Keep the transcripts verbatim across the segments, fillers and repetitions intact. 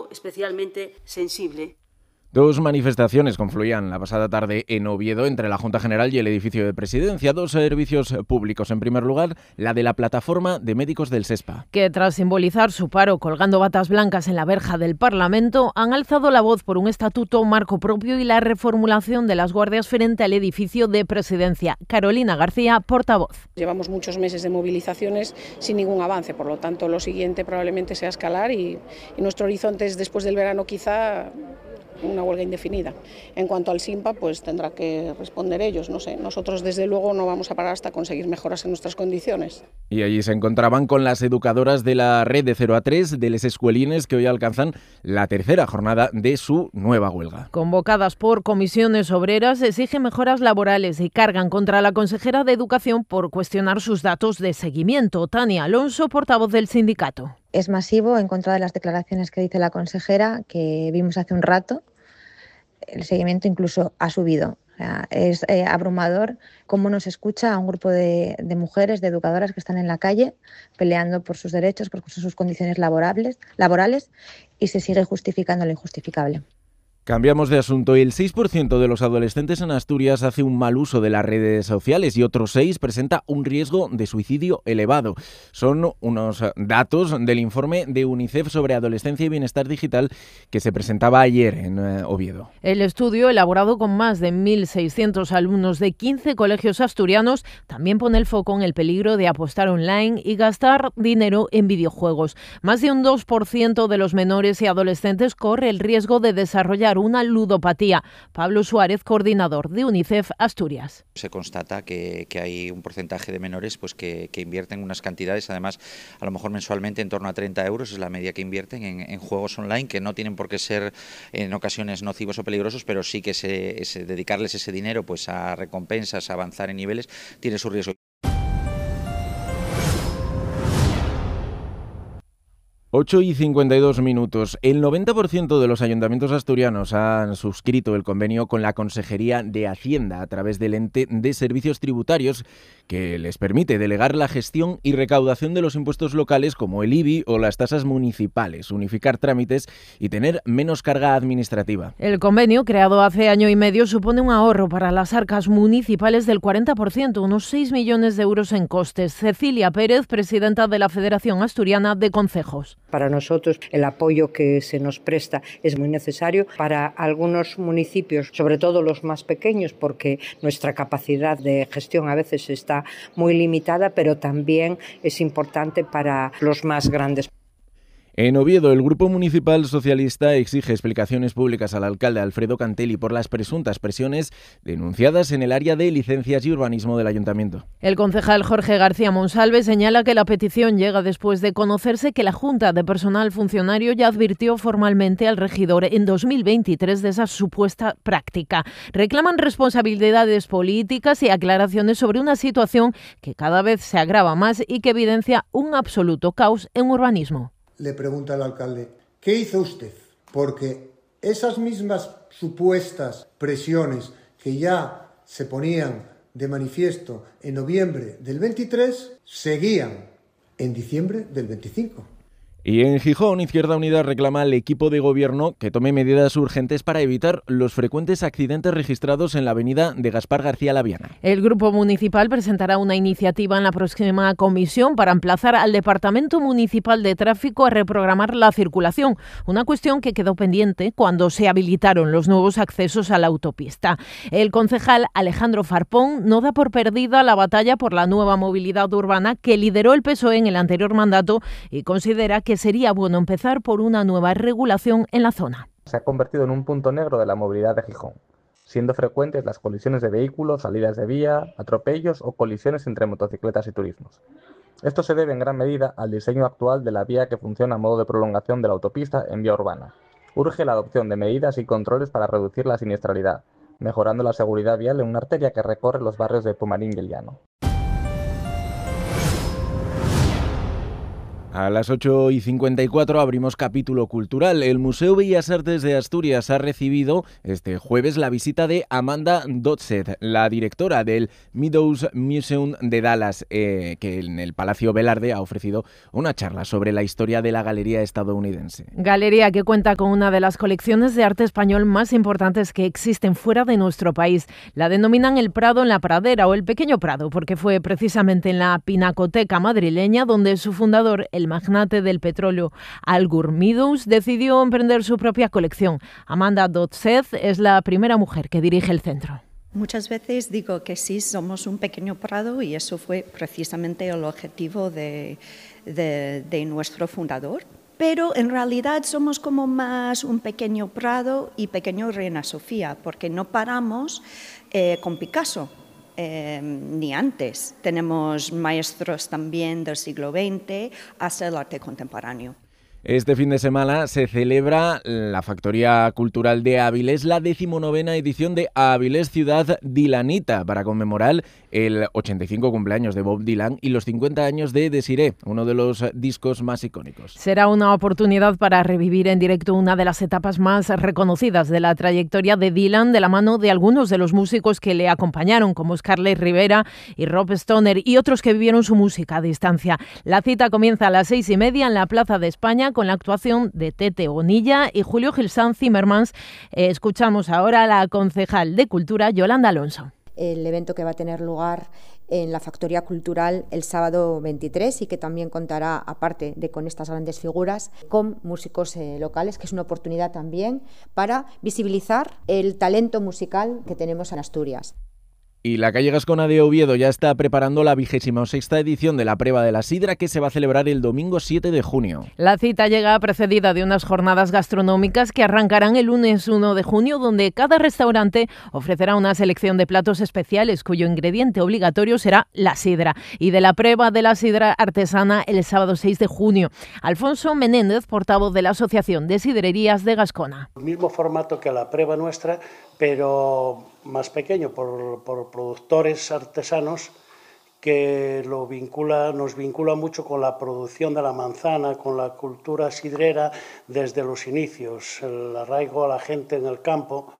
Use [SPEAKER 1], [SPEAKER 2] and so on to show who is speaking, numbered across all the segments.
[SPEAKER 1] algo especialmente sensible.
[SPEAKER 2] Dos manifestaciones confluían la pasada tarde en Oviedo entre la Junta General y el edificio de Presidencia. Dos servicios públicos. En primer lugar, la de la plataforma de médicos del SESPA,
[SPEAKER 3] que tras simbolizar su paro colgando batas blancas en la verja del Parlamento, han alzado la voz por un estatuto marco propio y la reformulación de las guardias frente al edificio de Presidencia. Carolina García, portavoz.
[SPEAKER 4] Llevamos muchos meses de movilizaciones sin ningún avance, por lo tanto lo siguiente probablemente sea escalar y, y nuestro horizonte es después del verano quizá una huelga indefinida. En cuanto al SINPA, pues tendrá que responder ellos, no sé. Nosotros desde luego no vamos a parar hasta conseguir mejoras en nuestras condiciones.
[SPEAKER 2] Y allí se encontraban con las educadoras de la red de cero a tres de Les Escuelines, que hoy alcanzan la tercera jornada de su nueva huelga.
[SPEAKER 3] Convocadas por comisiones obreras, exigen mejoras laborales y cargan contra la consejera de Educación por cuestionar sus datos de seguimiento. Tania Alonso, portavoz del sindicato.
[SPEAKER 5] Es masivo en contra de las declaraciones que dice la consejera, que vimos hace un rato. El seguimiento incluso ha subido. O sea, es eh, abrumador cómo nos escucha a un grupo de, de mujeres, de educadoras que están en la calle peleando por sus derechos, por sus condiciones laborables, laborales y se sigue justificando lo injustificable.
[SPEAKER 2] Cambiamos de asunto. El seis por ciento de los adolescentes en Asturias hace un mal uso de las redes sociales y otro seis por ciento presenta un riesgo de suicidio elevado. Son unos datos del informe de UNICEF sobre adolescencia y bienestar digital que se presentaba ayer en eh, Oviedo.
[SPEAKER 3] El estudio, elaborado con más de mil seiscientos alumnos de quince colegios asturianos, también pone el foco en el peligro de apostar online y gastar dinero en videojuegos. Más de un dos por ciento de los menores y adolescentes corre el riesgo de desarrollar una ludopatía. Pablo Suárez, coordinador de UNICEF Asturias.
[SPEAKER 6] Se constata que, que hay un porcentaje de menores pues que, que invierten unas cantidades, además a lo mejor mensualmente en torno a treinta euros, es la media que invierten en, en juegos online, que no tienen por qué ser en ocasiones nocivos o peligrosos, pero sí que ese, ese, dedicarles ese dinero pues a recompensas, a avanzar en niveles, tiene su riesgo.
[SPEAKER 2] ocho y cincuenta y dos minutos. El noventa por ciento de los ayuntamientos asturianos han suscrito el convenio con la Consejería de Hacienda a través del ente de servicios tributarios que les permite delegar la gestión y recaudación de los impuestos locales como el I B I o las tasas municipales, unificar trámites y tener menos carga administrativa.
[SPEAKER 3] El convenio, creado hace año y medio, supone un ahorro para las arcas municipales del cuarenta por ciento, unos seis millones de euros en costes. Cecilia Pérez, presidenta de la Federación Asturiana de Concejos.
[SPEAKER 7] Para nosotros el apoyo que se nos presta es muy necesario para algunos municipios, sobre todo los más pequeños, porque nuestra capacidad de gestión a veces está muy limitada, pero también es importante para los más grandes.
[SPEAKER 2] En Oviedo, el Grupo Municipal Socialista exige explicaciones públicas al alcalde Alfredo Cantelli por las presuntas presiones denunciadas en el área de licencias y urbanismo del ayuntamiento.
[SPEAKER 3] El concejal Jorge García Monsalve señala que la petición llega después de conocerse que la Junta de Personal Funcionario ya advirtió formalmente al regidor en dos mil veintitrés de esa supuesta práctica. Reclaman responsabilidades políticas y aclaraciones sobre una situación que cada vez se agrava más y que evidencia un absoluto caos en urbanismo.
[SPEAKER 8] Le pregunta el alcalde, ¿qué hizo usted? Porque esas mismas supuestas presiones que ya se ponían de manifiesto en noviembre del veintitrés, seguían en diciembre del veinticinco.
[SPEAKER 2] Y en Gijón, Izquierda Unida reclama al equipo de gobierno que tome medidas urgentes para evitar los frecuentes accidentes registrados en la avenida de Gaspar García Laviana.
[SPEAKER 3] El Grupo Municipal presentará una iniciativa en la próxima comisión para emplazar al Departamento Municipal de Tráfico a reprogramar la circulación, una cuestión que quedó pendiente cuando se habilitaron los nuevos accesos a la autopista. El concejal Alejandro Farpón no da por perdida la batalla por la nueva movilidad urbana que lideró el P S O E en el anterior mandato y considera que sería bueno empezar por una nueva regulación en la zona.
[SPEAKER 9] Se ha convertido en un punto negro de la movilidad de Gijón, siendo frecuentes las colisiones de vehículos, salidas de vía, atropellos o colisiones entre motocicletas y turismos. Esto se debe en gran medida al diseño actual de la vía que funciona a modo de prolongación de la autopista en vía urbana. Urge la adopción de medidas y controles para reducir la siniestralidad, mejorando la seguridad vial en una arteria que recorre los barrios de Pumarín y El Llano.
[SPEAKER 2] A las ocho y cincuenta y cuatro abrimos capítulo cultural. El Museo Bellas Artes de Asturias ha recibido este jueves la visita de Amanda Dodseth, la directora del Meadows Museum de Dallas, eh, que en el Palacio Velarde ha ofrecido una charla sobre la historia de la galería estadounidense.
[SPEAKER 3] Galería que cuenta con una de las colecciones de arte español más importantes que existen fuera de nuestro país. La denominan el Prado en la Pradera o el Pequeño Prado, porque fue precisamente en la Pinacoteca madrileña donde su fundador, el magnate del petróleo Al Gore Meadows, decidió emprender su propia colección. Amanda Dodseth es la primera mujer que dirige el centro.
[SPEAKER 10] Muchas veces digo que sí, somos un pequeño prado y eso fue precisamente el objetivo de, de, de nuestro fundador. Pero en realidad somos como más un pequeño prado y pequeño Reina Sofía, porque no paramos eh, con Picasso. Eh, ni antes. Tenemos maestros también del siglo veinte hasta el arte contemporáneo.
[SPEAKER 2] Este fin de semana se celebra la Factoría Cultural de Avilés, la decimonovena edición de Avilés Ciudad Dylanita, para conmemorar el ochenta y cinco cumpleaños de Bob Dylan y los cincuenta años de Desiree, uno de los discos más icónicos.
[SPEAKER 3] Será una oportunidad para revivir en directo una de las etapas más reconocidas de la trayectoria de Dylan, de la mano de algunos de los músicos que le acompañaron, como Scarlett Rivera y Rob Stoner, y otros que vivieron su música a distancia. La cita comienza a las seis y media en la Plaza de España, con la actuación de Tete Bonilla y Julio Gilsán Zimmermans. Eh, escuchamos ahora a la concejal de Cultura, Yolanda Alonso.
[SPEAKER 11] El evento que va a tener lugar en la Factoría Cultural el sábado veintitrés y que también contará, aparte de con estas grandes figuras, con músicos eh, locales, que es una oportunidad también para visibilizar el talento musical que tenemos en Asturias.
[SPEAKER 2] Y la calle Gascona de Oviedo ya está preparando la vigésima sexta edición de la Prueba de la Sidra, que se va a celebrar el domingo siete de junio.
[SPEAKER 3] La cita llega precedida de unas jornadas gastronómicas que arrancarán el lunes uno de junio, donde cada restaurante ofrecerá una selección de platos especiales cuyo ingrediente obligatorio será la sidra, y de la Prueba de la Sidra artesana el sábado seis de junio. Alfonso Menéndez, portavoz de la Asociación de Sidrerías de Gascona.
[SPEAKER 12] El mismo formato que la prueba nuestra, pero más pequeño, por, por productores artesanos que lo vincula, nos vincula mucho con la producción de la manzana, con la cultura sidrera desde los inicios, el arraigo a la gente en el campo.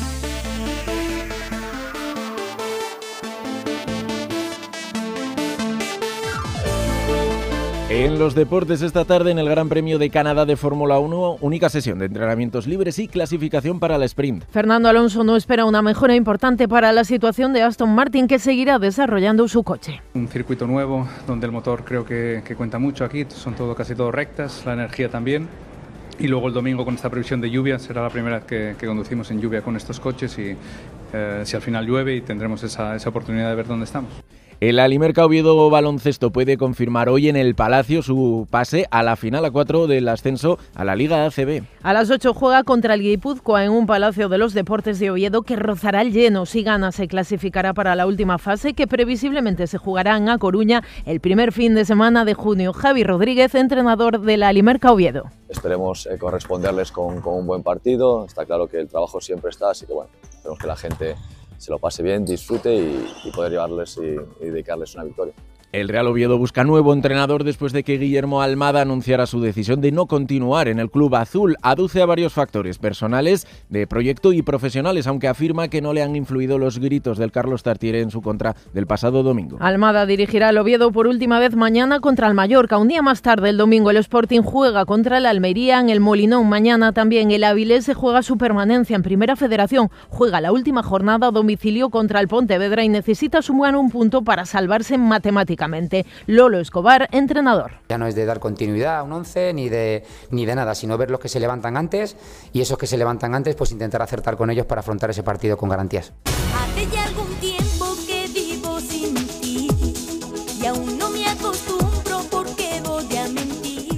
[SPEAKER 2] En los deportes esta tarde, en el Gran Premio de Canadá de Fórmula uno, única sesión de entrenamientos libres y clasificación para la sprint.
[SPEAKER 3] Fernando Alonso no espera una mejora importante para la situación de Aston Martin, que seguirá desarrollando su coche.
[SPEAKER 13] Un circuito nuevo donde el motor creo que, que cuenta mucho aquí, son todo, casi todo rectas, la energía también. Y luego el domingo, con esta previsión de lluvia, será la primera vez que, que conducimos en lluvia con estos coches y eh, si al final llueve y tendremos esa, esa oportunidad de ver dónde estamos.
[SPEAKER 2] El Alimerca Oviedo Baloncesto puede confirmar hoy en el Palacio su pase a la final a cuatro del ascenso a la Liga A C B.
[SPEAKER 3] A las ocho juega contra el Guipúzcoa en un Palacio de los Deportes de Oviedo que rozará el lleno. Si gana, se clasificará para la última fase, que previsiblemente se jugará en A Coruña el primer fin de semana de junio. Javi Rodríguez, entrenador del Alimerca Oviedo.
[SPEAKER 14] Esperemos eh, corresponderles con, con un buen partido. Está claro que el trabajo siempre está, así que bueno, esperemos que la gente se lo pase bien, disfrute y, y poder llevarles y, y dedicarles una victoria.
[SPEAKER 2] El Real Oviedo busca nuevo entrenador después de que Guillermo Almada anunciara su decisión de no continuar en el club azul. Aduce a varios factores personales, de proyecto y profesionales, aunque afirma que no le han influido los gritos del Carlos Tartiere en su contra del pasado domingo.
[SPEAKER 3] Almada dirigirá al Oviedo por última vez mañana contra el Mallorca. Un día más tarde, el domingo, el Sporting juega contra el Almería en el Molinón. Mañana también el Avilés se juega su permanencia en Primera Federación. Juega la última jornada a domicilio contra el Pontevedra y necesita sumar un punto para salvarse matemáticamente. Lolo Escobar, entrenador.
[SPEAKER 15] Ya no es de dar continuidad a un once ni de, ni de nada, sino ver los que se levantan antes y esos que se levantan antes, pues intentar acertar con ellos para afrontar ese partido con garantías.
[SPEAKER 16] Hace ya algún tiempo que vivo sin ti y aún no me acostumbro porque voy a mentir.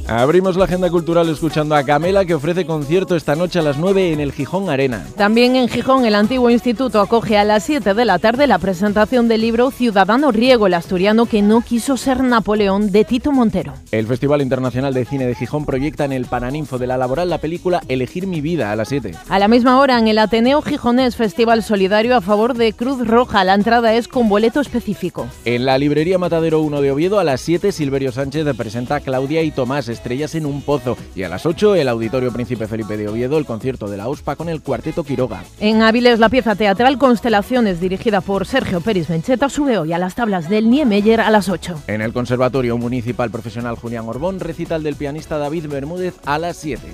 [SPEAKER 2] Abrimos la agenda cultural escuchando a Camela, que ofrece concierto esta noche a las nueve en el Gijón Arena.
[SPEAKER 3] También en Gijón, el antiguo instituto acoge a las siete de la tarde la presentación del libro Ciudadano Riego, el asturiano que no quiso ser Napoleón, de Tito Montero.
[SPEAKER 2] El Festival Internacional de Cine de Gijón proyecta en el Paraninfo de la Laboral la película Elegir mi vida a las siete.
[SPEAKER 3] A la misma hora, en el Ateneo Gijonés, Festival Solidario a favor de Cruz Roja. La entrada es con boleto específico.
[SPEAKER 2] En la librería Matadero uno de Oviedo, a las siete, Silverio Sánchez presenta Claudia y Tomás, Estrellas en un pozo. Y a las ocho, el Auditorio Príncipe Felipe de Oviedo, el concierto de la OSPA con el Cuarteto Quiroga.
[SPEAKER 3] En Áviles, la pieza teatral Constelaciones, dirigida por Sergio Pérez Mencheta, sube hoy a las tablas del Niemeyer a las ocho.
[SPEAKER 2] En el Conservatorio Municipal Profesional Julián Orbón, recital del pianista David Bermúdez a las siete.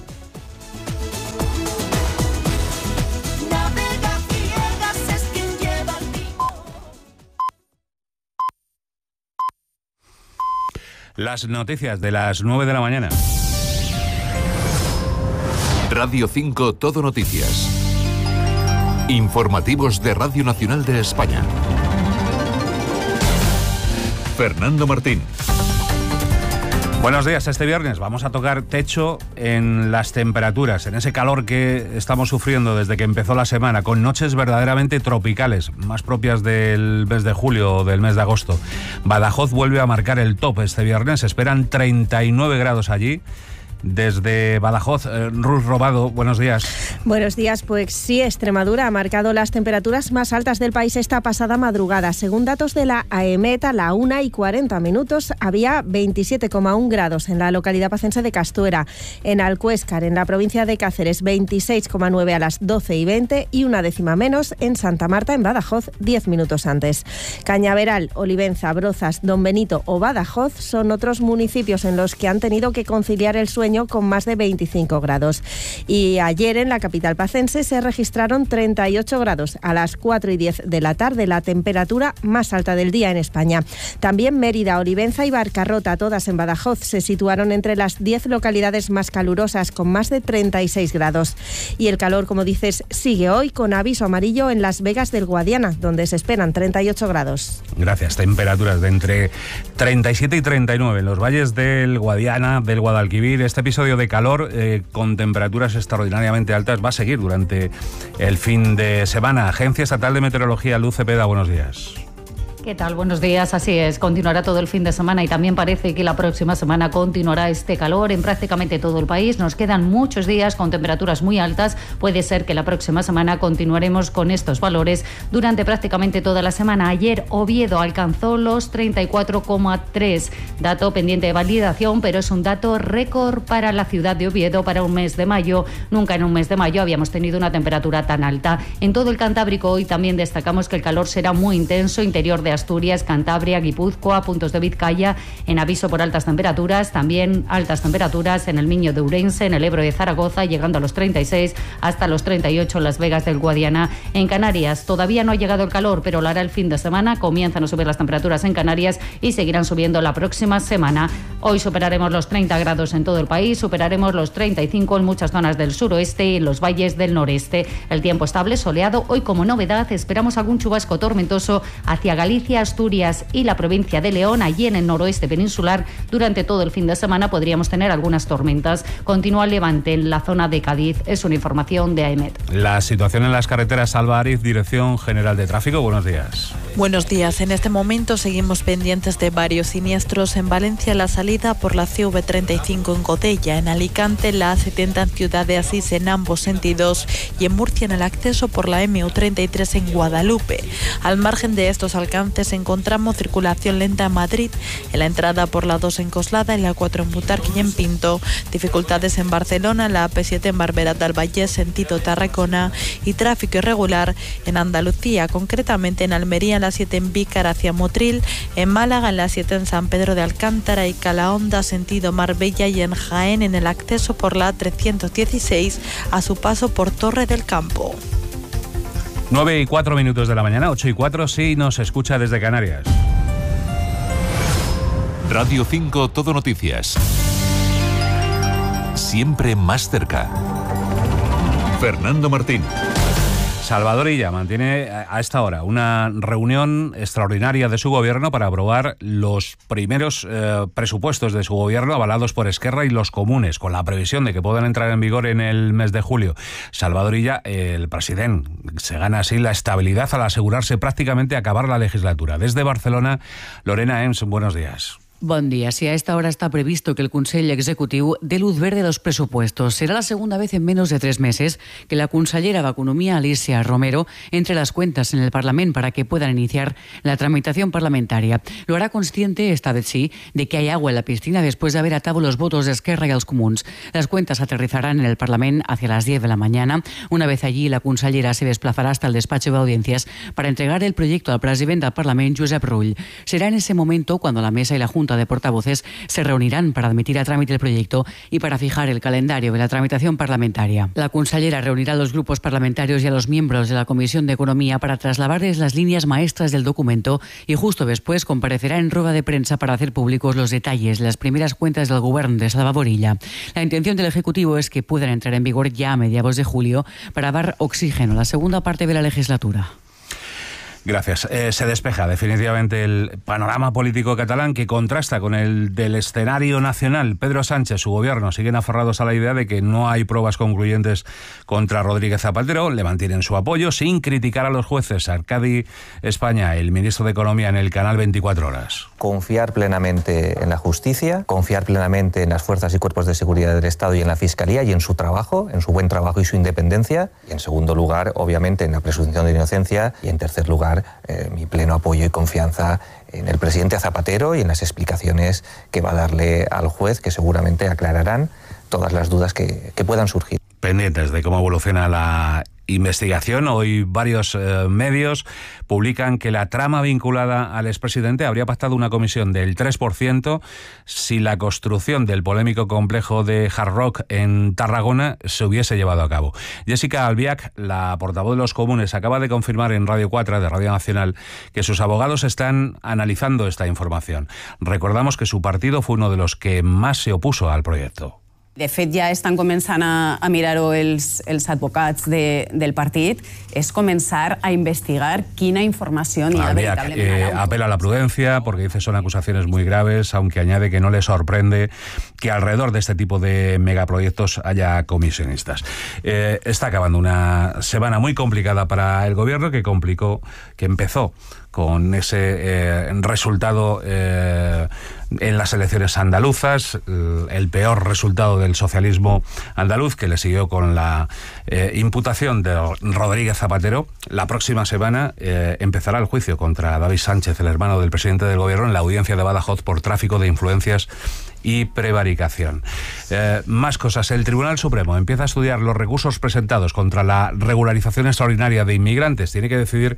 [SPEAKER 17] Las noticias de las nueve de la mañana.
[SPEAKER 18] Radio cinco Todo Noticias. Informativos de Radio Nacional de España. Fernando Martín.
[SPEAKER 17] Buenos días. Este viernes vamos a tocar techo en las temperaturas, en ese calor que estamos sufriendo desde que empezó la semana, con noches verdaderamente tropicales, más propias del mes de julio o del mes de agosto. Badajoz vuelve a marcar el top este viernes, se esperan treinta y nueve grados allí. Desde Badajoz, eh, Ruth Robado, buenos días.
[SPEAKER 19] Buenos días, pues sí, Extremadura ha marcado las temperaturas más altas del país esta pasada madrugada. Según datos de la AEMET, a la una y cuarenta minutos había veintisiete coma uno grados en la localidad pacense de Castuera. En Alcuéscar, en la provincia de Cáceres, veintiséis coma nueve a las doce y veinte y una décima menos en Santa Marta, en Badajoz, diez minutos antes. Cañaveral, Olivenza, Brozas, Don Benito o Badajoz son otros municipios en los que han tenido que conciliar el sueño con más de veinticinco grados. Y ayer en la capital pacense se registraron treinta y ocho grados a las cuatro y diez de la tarde, la temperatura más alta del día en España. También Mérida, Olivenza y Barcarrota, todas en Badajoz, se situaron entre las diez localidades más calurosas con más de treinta y seis grados. Y el calor, como dices, sigue hoy con aviso amarillo en Las Vegas del Guadiana, donde se esperan treinta y ocho grados.
[SPEAKER 17] Gracias. Temperaturas de entre treinta y siete y treinta y nueve en los valles del Guadiana, del Guadalquivir. Este episodio de calor eh, con temperaturas extraordinariamente altas va a seguir durante el fin de semana. Agencia Estatal de Meteorología, Luz Cepeda, buenos días.
[SPEAKER 20] ¿Qué tal? Buenos días. Así es, continuará todo el fin de semana y también parece que la próxima semana continuará este calor en prácticamente todo el país. Nos quedan muchos días con temperaturas muy altas. Puede ser que la próxima semana continuaremos con estos valores durante prácticamente toda la semana. Ayer Oviedo alcanzó los treinta y cuatro coma tres, dato pendiente de validación, pero es un dato récord para la ciudad de Oviedo para un mes de mayo. Nunca en un mes de mayo habíamos tenido una temperatura tan alta. En todo el Cantábrico hoy también destacamos que el calor será muy intenso, interior de Asturias, Cantabria, Guipúzcoa, puntos de Vizcaya en aviso por altas temperaturas, también altas temperaturas en el Miño de Ourense, en el Ebro de Zaragoza, llegando a los treinta y seis hasta los treinta y ocho en Las Vegas del Guadiana. En Canarias todavía no ha llegado el calor, pero lo hará el fin de semana. Comienzan a subir las temperaturas en Canarias y seguirán subiendo la próxima semana. Hoy superaremos los treinta grados en todo el país, superaremos los treinta y cinco en muchas zonas del suroeste y en los valles del noreste. El tiempo estable, soleado. Hoy, como novedad, esperamos algún chubasco tormentoso hacia Galicia, Asturias y la provincia de León. Allí en el noroeste peninsular durante todo el fin de semana podríamos tener algunas tormentas. Continúa el levante en la zona de Cádiz. Es una información de AEMET.
[SPEAKER 17] La situación en las carreteras. Alba Ariz, Dirección General de Tráfico. Buenos días.
[SPEAKER 21] Buenos días. En este momento seguimos pendientes de varios siniestros. En Valencia, la salida por la C V treinta y cinco en Godella, en Alicante la A setenta en Ciudad de Asís en ambos sentidos y en Murcia en el acceso por la M U treinta y tres en Guadalupe. Al margen de estos alcances encontramos circulación lenta en Madrid, en la entrada por la dos en Coslada, en la cuatro en Butarque y en Pinto. Dificultades en Barcelona, en la A P siete en Barberá del Vallés, sentido Tarragona, y tráfico irregular en Andalucía, concretamente en Almería, en la siete en Vícar hacia Motril, en Málaga, en la siete en San Pedro de Alcántara y Calahonda, sentido Marbella, y en Jaén, en el acceso por la A trescientos dieciséis a su paso por Torre del Campo.
[SPEAKER 17] nueve y cuatro minutos de la mañana, ocho y cuatro, sí nos escucha desde Canarias.
[SPEAKER 18] Radio cinco Todo Noticias. Siempre más cerca. Fernando Martín.
[SPEAKER 17] Salvador Illa mantiene a esta hora una reunión extraordinaria de su gobierno para aprobar los primeros eh, presupuestos de su gobierno avalados por Esquerra y los comunes, con la previsión de que puedan entrar en vigor en el mes de julio. Salvador Illa, el presidente, se gana así la estabilidad al asegurarse prácticamente acabar la legislatura. Desde Barcelona, Lorena Ems, buenos días.
[SPEAKER 1] Bon dia. Si a esta hora está previsto que el Consell Executiu dé luz verde a los presupuestos, será la segunda vez en menos de tres meses que la consellera de Economía, Alicia Romero, entre las cuentas en el Parlamento para que puedan iniciar la tramitación parlamentaria. Lo hará consciente, esta vez sí, de que hay agua en la piscina después de haber atado los votos de Esquerra y los comuns. Las cuentas aterrizarán en el Parlamento hacia las diez de la mañana. Una vez allí, la consellera se desplazará hasta el despacho de audiencias para entregar el proyecto al presidente del Parlamento, Josep Rull. Será en ese momento cuando la mesa y la Junta de Portavoces se reunirán para admitir a trámite el proyecto y para fijar el calendario de la tramitación parlamentaria. La consellera reunirá a los grupos parlamentarios y a los miembros de la Comisión de Economía para trasladarles las líneas maestras del documento y justo después comparecerá en rueda de prensa para hacer públicos los detalles de las primeras cuentas del Gobierno de Salvador Illa. La intención del Ejecutivo es que puedan entrar en vigor ya a mediados de julio para dar oxígeno a la segunda parte de la legislatura.
[SPEAKER 17] Gracias. Eh, se despeja definitivamente el panorama político catalán, que contrasta con el del escenario nacional. Pedro Sánchez, su gobierno, siguen aferrados a la idea de que no hay pruebas concluyentes contra Rodríguez Zapatero. Le mantienen su apoyo sin criticar a los jueces. Arcadi España, el ministro de Economía, en el canal veinticuatro horas.
[SPEAKER 22] Confiar plenamente en la justicia, confiar plenamente en las fuerzas y cuerpos de seguridad del Estado y en la Fiscalía y en su trabajo, en su buen trabajo y su independencia. Y en segundo lugar, obviamente, en la presunción de inocencia. Y en tercer lugar, Eh, mi pleno apoyo y confianza en el presidente Zapatero y en las explicaciones que va a darle al juez, que seguramente aclararán todas las dudas que, que puedan surgir.
[SPEAKER 17] Pendientes de cómo evoluciona la investigación. Hoy varios eh, medios publican que la trama vinculada al expresidente habría pactado una comisión del tres por ciento si la construcción del polémico complejo de Hard Rock en Tarragona se hubiese llevado a cabo. Jessica Albiach, la portavoz de los comunes, acaba de confirmar en Radio cuatro de Radio Nacional que sus abogados están analizando esta información. Recordamos que su partido fue uno de los que más se opuso al proyecto.
[SPEAKER 23] De fet, ja estan començant a, a mirar-ho els, els advocats de, del partit, és començar a investigar quina informació n'hi ha veritablement.
[SPEAKER 17] Eh, apela a la prudencia porque dice son acusaciones muy graves, aunque añade que no le sorprende que alrededor de este tipo de megaproyectos haya comisionistas. Eh, está acabando una semana muy complicada para el gobierno, que complicó, que empezó con ese eh, resultado eh, en las elecciones andaluzas, el peor resultado del socialismo andaluz, que le siguió con la eh, imputación de Rodríguez Zapatero. La próxima semana eh, empezará el juicio contra David Sánchez, el hermano del presidente del gobierno, en la audiencia de Badajoz por tráfico de influencias y prevaricación. Eh, más cosas. El Tribunal Supremo empieza a estudiar los recursos presentados contra la regularización extraordinaria de inmigrantes. Tiene que decidir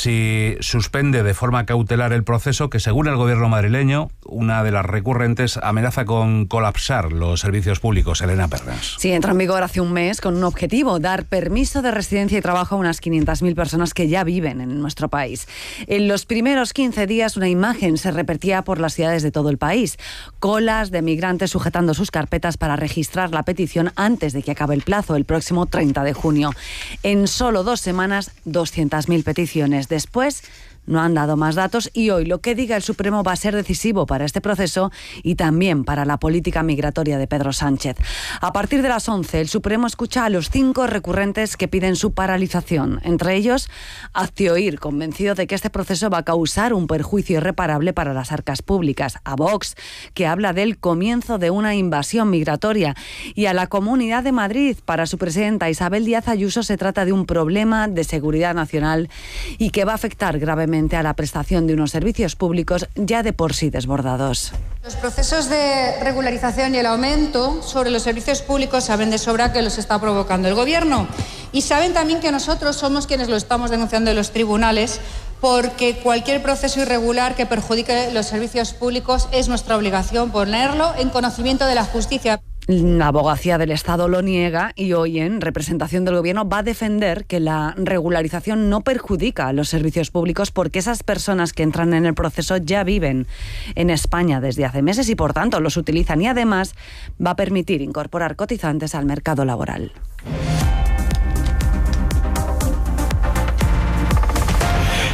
[SPEAKER 17] si suspende de forma cautelar el proceso, que según el gobierno madrileño, una de las recurrentes amenaza con colapsar los servicios públicos. Elena Pernas.
[SPEAKER 24] Sí, entra en vigor hace un mes con un objetivo: dar permiso de residencia y trabajo a unas quinientas mil personas que ya viven en nuestro país. En los primeros quince días una imagen se repetía por las ciudades de todo el país. Colas de migrantes sujetando sus carpetas para registrar la petición antes de que acabe el plazo, el próximo treinta de junio. En solo dos semanas, doscientas mil peticiones. Después, no han dado más datos y hoy lo que diga el Supremo va a ser decisivo para este proceso y también para la política migratoria de Pedro Sánchez. A partir de las once, el Supremo escucha a los cinco recurrentes que piden su paralización. Entre ellos, Aztioir, convencido de que este proceso va a causar un perjuicio irreparable para las arcas públicas. A Vox, que habla del comienzo de una invasión migratoria. Y a la Comunidad de Madrid, para su presidenta Isabel Díaz Ayuso, se trata de un problema de seguridad nacional y que va a afectar gravemente a la prestación de unos servicios públicos ya de por sí desbordados.
[SPEAKER 25] Los procesos de regularización y el aumento sobre los servicios públicos saben de sobra que los está provocando el Gobierno y saben también que nosotros somos quienes lo estamos denunciando en los tribunales, porque cualquier proceso irregular que perjudique los servicios públicos es nuestra obligación ponerlo en conocimiento de la justicia.
[SPEAKER 24] La abogacía del Estado lo niega y hoy, en representación del Gobierno, va a defender que la regularización no perjudica a los servicios públicos porque esas personas que entran en el proceso ya viven en España desde hace meses y, por tanto, los utilizan, y además va a permitir incorporar cotizantes al mercado laboral.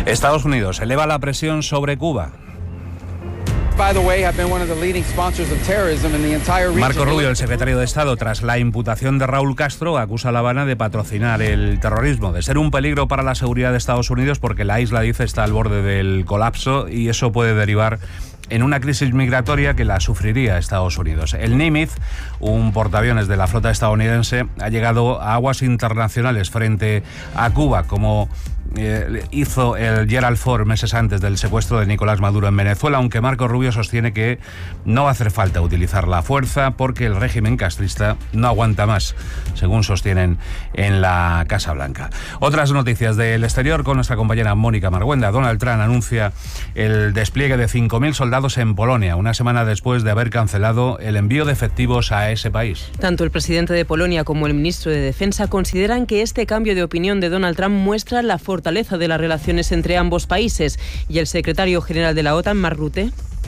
[SPEAKER 17] Estados Unidos eleva la presión sobre Cuba. Marco Rubio, el secretario de Estado, tras la imputación de Raúl Castro, acusa a La Habana de patrocinar el terrorismo, de ser un peligro para la seguridad de Estados Unidos porque la isla, dice, está al borde del colapso y eso puede derivar en una crisis migratoria que la sufriría Estados Unidos. El Nimitz, un portaaviones de la flota estadounidense, ha llegado a aguas internacionales frente a Cuba, como eh, hizo el Gerald Ford meses antes del secuestro de Nicolás Maduro en Venezuela, aunque Marco Rubio sostiene que no va a hacer falta utilizar la fuerza porque el régimen castrista no aguanta más, según sostienen en la Casa Blanca. Otras noticias del exterior con nuestra compañera Mónica Marguenda. Donald Trump anuncia el despliegue de cinco mil soldados en Polonia, una semana después de haber cancelado el envío de efectivos a ese país.
[SPEAKER 4] Tanto el presidente de Polonia como el ministro de Defensa consideran que este cambio de opinión de Donald Trump muestra la fortaleza de las relaciones entre ambos países. Y el secretario general de la OTAN, Mark Rutte,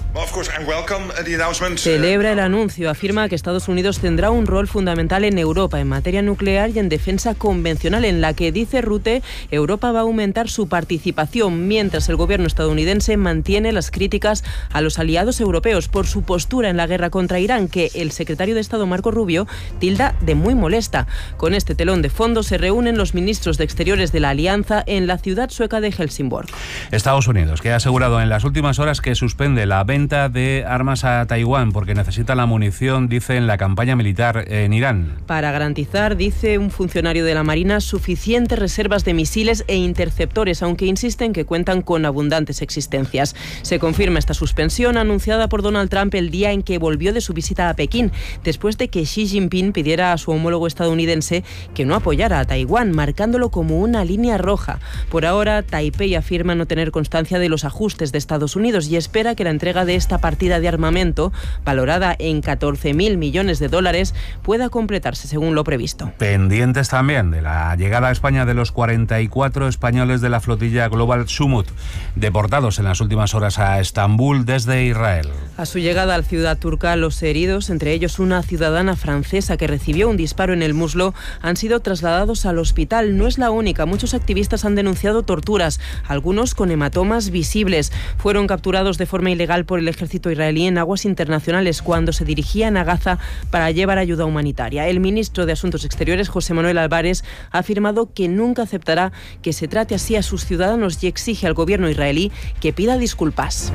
[SPEAKER 4] celebra el anuncio. Afirma que Estados Unidos tendrá un rol fundamental en Europa en materia nuclear y en defensa convencional, en la que, dice Rutte, Europa va a aumentar su participación, mientras el gobierno estadounidense mantiene las críticas a los aliados europeos por su postura en la guerra contra Irán, que el secretario de Estado Marco Rubio tilda de muy molesta. Con este telón de fondo se reúnen los ministros de Exteriores de la Alianza en la ciudad sueca de Helsingborg.
[SPEAKER 17] Estados Unidos, que ha asegurado en las últimas horas que suspende la venta de armas a Taiwán porque necesita la munición, dice, en la campaña militar en Irán.
[SPEAKER 4] Para garantizar, dice un funcionario de la Marina, suficientes reservas de misiles e interceptores, aunque insisten que cuentan con abundantes existencias. Se confirma esta suspensión anunciada por Donald Trump el día en que volvió de su visita a Pekín, después de que Xi Jinping pidiera a su homólogo estadounidense que no apoyara a Taiwán, marcándolo como una línea roja. Por ahora, Taipei afirma no tener constancia de los ajustes de Estados Unidos y espera que la entrega de esta partida de armamento, valorada en catorce mil millones de dólares, pueda completarse según lo previsto.
[SPEAKER 17] Pendientes también de la llegada a España de los cuarenta y cuatro españoles de la flotilla Global Sumut, deportados en las últimas horas a Estambul desde Israel.
[SPEAKER 4] A su llegada a la ciudad turca, los heridos, entre ellos una ciudadana francesa que recibió un disparo en el muslo, han sido trasladados al hospital. No es la única. Muchos activistas han denunciado torturas, algunos con hematomas visibles. Fueron capturados de forma ilegal por el ejército israelí en aguas internacionales cuando se dirigían a Gaza para llevar ayuda humanitaria. El ministro de Asuntos Exteriores, José Manuel Álvarez, ha afirmado que nunca aceptará que se trate así a sus ciudadanos y exige al gobierno israelí que pida disculpas.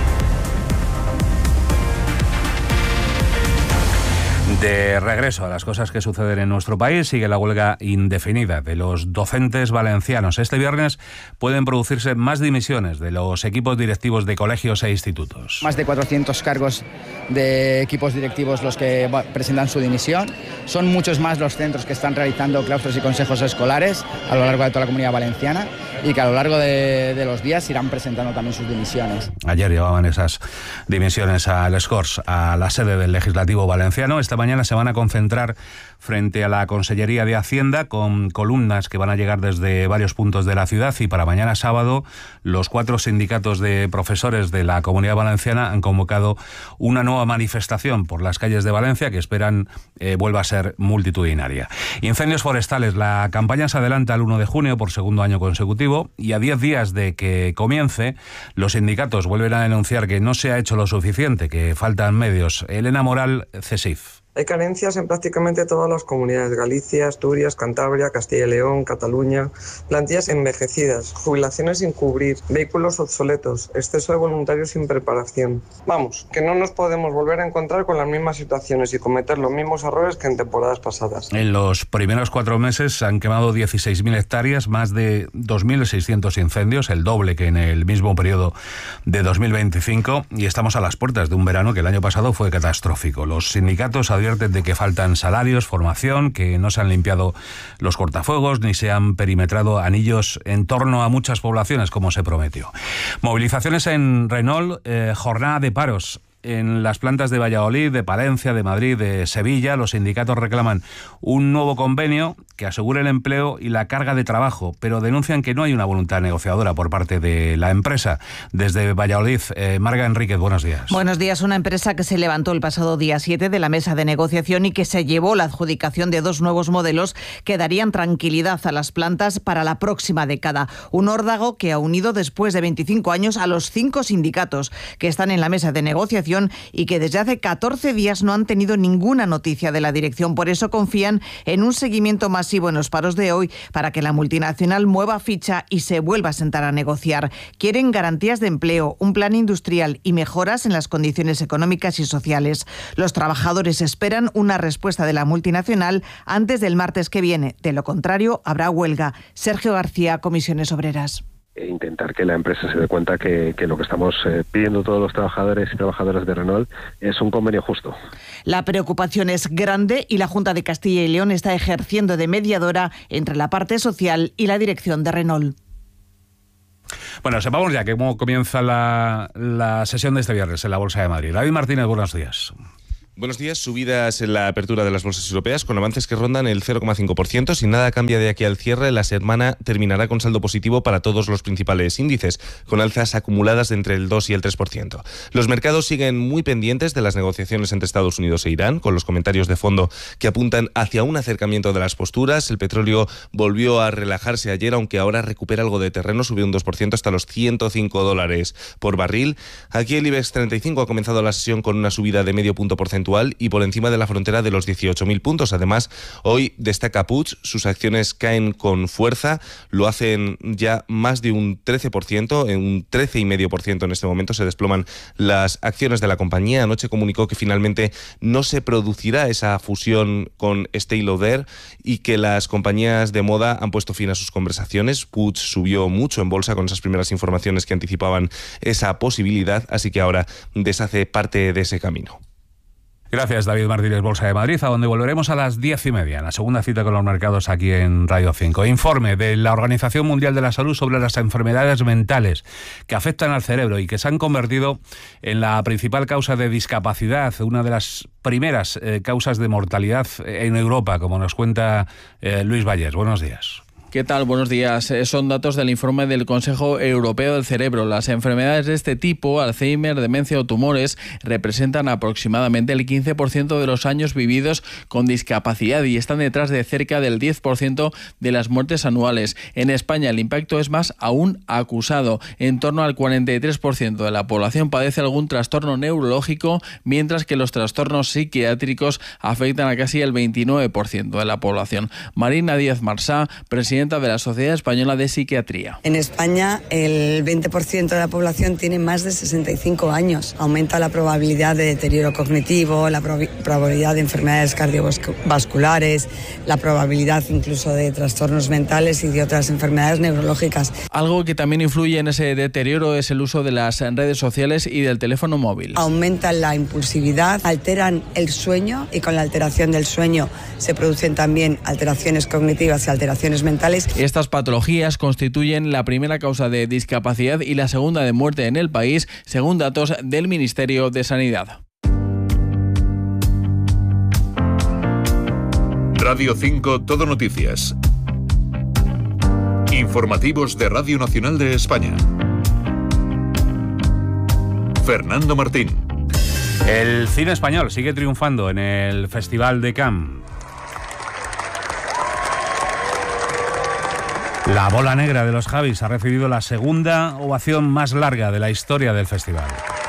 [SPEAKER 17] De regreso a las cosas que suceden en nuestro país, sigue la huelga indefinida de los docentes valencianos. Este viernes pueden producirse más dimisiones de los equipos directivos de colegios e institutos.
[SPEAKER 5] Más de cuatrocientos cargos de equipos directivos los que presentan su dimisión. Son muchos más los centros que están realizando claustros y consejos escolares a lo largo de toda la Comunidad Valenciana y que a lo largo de, de los días irán presentando también sus dimisiones.
[SPEAKER 17] Ayer llevaban esas dimisiones a Les Corts, a la sede del Legislativo valenciano. Esta mañana se van a concentrar frente a la Consellería de Hacienda con columnas que van a llegar desde varios puntos de la ciudad, y para mañana sábado los cuatro sindicatos de profesores de la Comunidad Valenciana han convocado una nueva manifestación por las calles de Valencia que esperan eh, vuelva a ser multitudinaria. Incendios forestales. La campaña se adelanta al uno de junio por segundo año consecutivo y a diez días de que comience los sindicatos vuelven a denunciar que no se ha hecho lo suficiente, que faltan medios. Elena Moral, CESIF.
[SPEAKER 6] Hay carencias en prácticamente todas las comunidades: Galicia, Asturias, Cantabria, Castilla y León, Cataluña, plantillas envejecidas, jubilaciones sin cubrir, vehículos obsoletos, exceso de voluntarios sin preparación. Vamos, que no nos podemos volver a encontrar con las mismas situaciones y cometer los mismos errores que en temporadas pasadas.
[SPEAKER 17] En los primeros cuatro meses se han quemado dieciséis mil hectáreas, más de dos mil seiscientos incendios, el doble que en el mismo periodo de dos mil veinticinco, y estamos a las puertas de un verano que el año pasado fue catastrófico. Los sindicatos advierten de que faltan salarios, formación, que no se han limpiado los cortafuegos ni se han perimetrado anillos en torno a muchas poblaciones como se prometió. Movilizaciones en Renault, eh, jornada de paros En las plantas de Valladolid, de Palencia, de Madrid, de Sevilla, los sindicatos reclaman un nuevo convenio que asegure el empleo y la carga de trabajo, pero denuncian que no hay una voluntad negociadora por parte de la empresa. Desde Valladolid, eh, Marga Enríquez, buenos días.
[SPEAKER 7] Buenos días. Una empresa que se levantó el pasado día siete de la mesa de negociación y que se llevó la adjudicación de dos nuevos modelos que darían tranquilidad a las plantas para la próxima década. Un órdago que ha unido después de veinticinco años a los cinco sindicatos que están en la mesa de negociación y que desde hace catorce días no han tenido ninguna noticia de la dirección. Por eso confían en un seguimiento masivo en los paros de hoy para que la multinacional mueva ficha y se vuelva a sentar a negociar. Quieren garantías de empleo, un plan industrial y mejoras en las condiciones económicas y sociales. Los trabajadores esperan una respuesta de la multinacional antes del martes que viene. De lo contrario, habrá huelga. Sergio García, Comisiones Obreras.
[SPEAKER 8] E intentar que la empresa se dé cuenta que, que lo que estamos eh, pidiendo todos los trabajadores y trabajadoras de Renault es un convenio justo.
[SPEAKER 7] La preocupación es grande y la Junta de Castilla y León está ejerciendo de mediadora entre la parte social y la dirección de Renault.
[SPEAKER 17] Bueno, sepamos ya cómo comienza la, la sesión de este viernes en la Bolsa de Madrid. David Martínez, buenos días.
[SPEAKER 9] Buenos días. Subidas en la apertura de las bolsas europeas con avances que rondan el cero coma cinco por ciento. Si nada cambia de aquí al cierre, la semana terminará con saldo positivo para todos los principales índices, con alzas acumuladas de entre el dos y el tres por ciento. Los mercados siguen muy pendientes de las negociaciones entre Estados Unidos e Irán, con los comentarios de fondo que apuntan hacia un acercamiento de las posturas. El petróleo volvió a relajarse ayer, aunque ahora recupera algo de terreno, subió un dos por ciento hasta los ciento cinco dólares por barril. Aquí el IBEX treinta y cinco ha comenzado la sesión con una subida de medio punto porcentual y por encima de la frontera de los dieciocho mil puntos. Además, hoy destaca Puig, sus acciones caen con fuerza, lo hacen ya más de un trece por ciento, en un trece coma cinco por ciento en este momento se desploman las acciones de la compañía. Anoche comunicó que finalmente no se producirá esa fusión con Estée Lauder y que las compañías de moda han puesto fin a sus conversaciones. Puig subió mucho en bolsa con esas primeras informaciones que anticipaban esa posibilidad, así que ahora deshace parte de ese camino.
[SPEAKER 17] Gracias, David Martínez, Bolsa de Madrid, a donde volveremos a las diez y media, en la segunda cita con los mercados aquí en Radio cinco. Informe de la Organización Mundial de la Salud sobre las enfermedades mentales que afectan al cerebro y que se han convertido en la principal causa de discapacidad, una de las primeras eh, causas de mortalidad en Europa, como nos cuenta eh, Luis Vallés. Buenos días.
[SPEAKER 10] ¿Qué tal? Buenos días. Son datos del informe del Consejo Europeo del Cerebro. Las enfermedades de este tipo, Alzheimer, demencia o tumores, representan aproximadamente el quince por ciento de los años vividos con discapacidad y están detrás de cerca del diez por ciento de las muertes anuales. En España el impacto es más aún acusado. En torno al cuarenta y tres por ciento de la población padece algún trastorno neurológico, mientras que los trastornos psiquiátricos afectan a casi el veintinueve por ciento de la población. Marina Díaz Marsá, presidenta de la Sociedad Española de Psiquiatría.
[SPEAKER 11] En España el veinte por ciento de la población tiene más de sesenta y cinco años. Aumenta la probabilidad de deterioro cognitivo, la prob- probabilidad de enfermedades cardiovasculares, la probabilidad incluso de trastornos mentales y de otras enfermedades neurológicas.
[SPEAKER 10] Algo que también influye en ese deterioro es el uso de las redes sociales y del teléfono móvil.
[SPEAKER 11] Aumentan la impulsividad, alteran el sueño y con la alteración del sueño se producen también alteraciones cognitivas y alteraciones mentales.
[SPEAKER 10] Estas patologías constituyen la primera causa de discapacidad y la segunda de muerte en el país, según datos del Ministerio de Sanidad.
[SPEAKER 18] Radio cinco Todo Noticias. Informativos de Radio Nacional de España. Fernando Martín.
[SPEAKER 17] El cine español sigue triunfando en el Festival de Cannes. La Bola Negra de los Javis ha recibido la segunda ovación más larga de la historia del festival.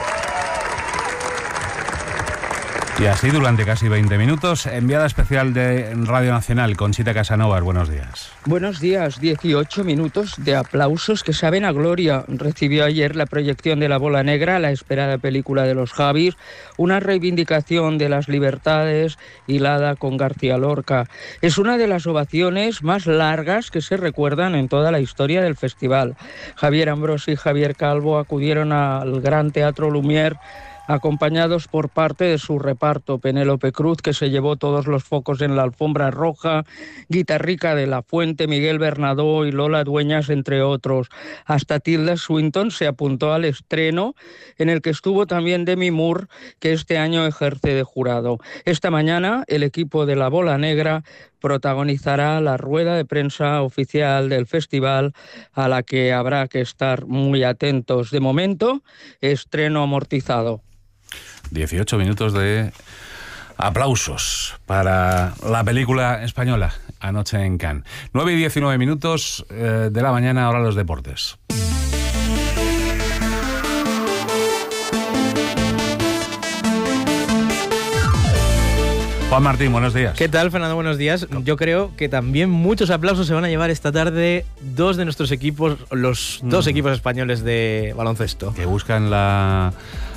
[SPEAKER 17] Y así durante casi veinte minutos, enviada especial de Radio Nacional, Conchita Casanovas, buenos días.
[SPEAKER 26] Buenos días, dieciocho minutos de aplausos que saben a gloria. Recibió ayer la proyección de La Bola Negra, la esperada película de los Javis, una reivindicación de las libertades hilada con García Lorca. Es una de las ovaciones más largas que se recuerdan en toda la historia del festival. Javier Ambrosi y Javier Calvo acudieron al Gran Teatro Lumière acompañados por parte de su reparto, Penélope Cruz, que se llevó todos los focos en la alfombra roja, Guitarrica de la Fuente, Miguel Bernadó y Lola Dueñas, entre otros. Hasta Tilda Swinton se apuntó al estreno, en el que estuvo también Demi Moore, que este año ejerce de jurado. Esta mañana el equipo de La Bola Negra protagonizará la rueda de prensa oficial del festival, a la que habrá que estar muy atentos. De momento, estreno amortizado.
[SPEAKER 17] dieciocho minutos de aplausos para la película española anoche en Cannes. nueve y diecinueve minutos eh, de la mañana, ahora los deportes. Juan Martín, buenos días.
[SPEAKER 3] ¿Qué tal, Fernando? Buenos días. Yo creo que también muchos aplausos se van a llevar esta tarde dos de nuestros equipos, los mm. dos equipos españoles de baloncesto.
[SPEAKER 17] Que buscan la...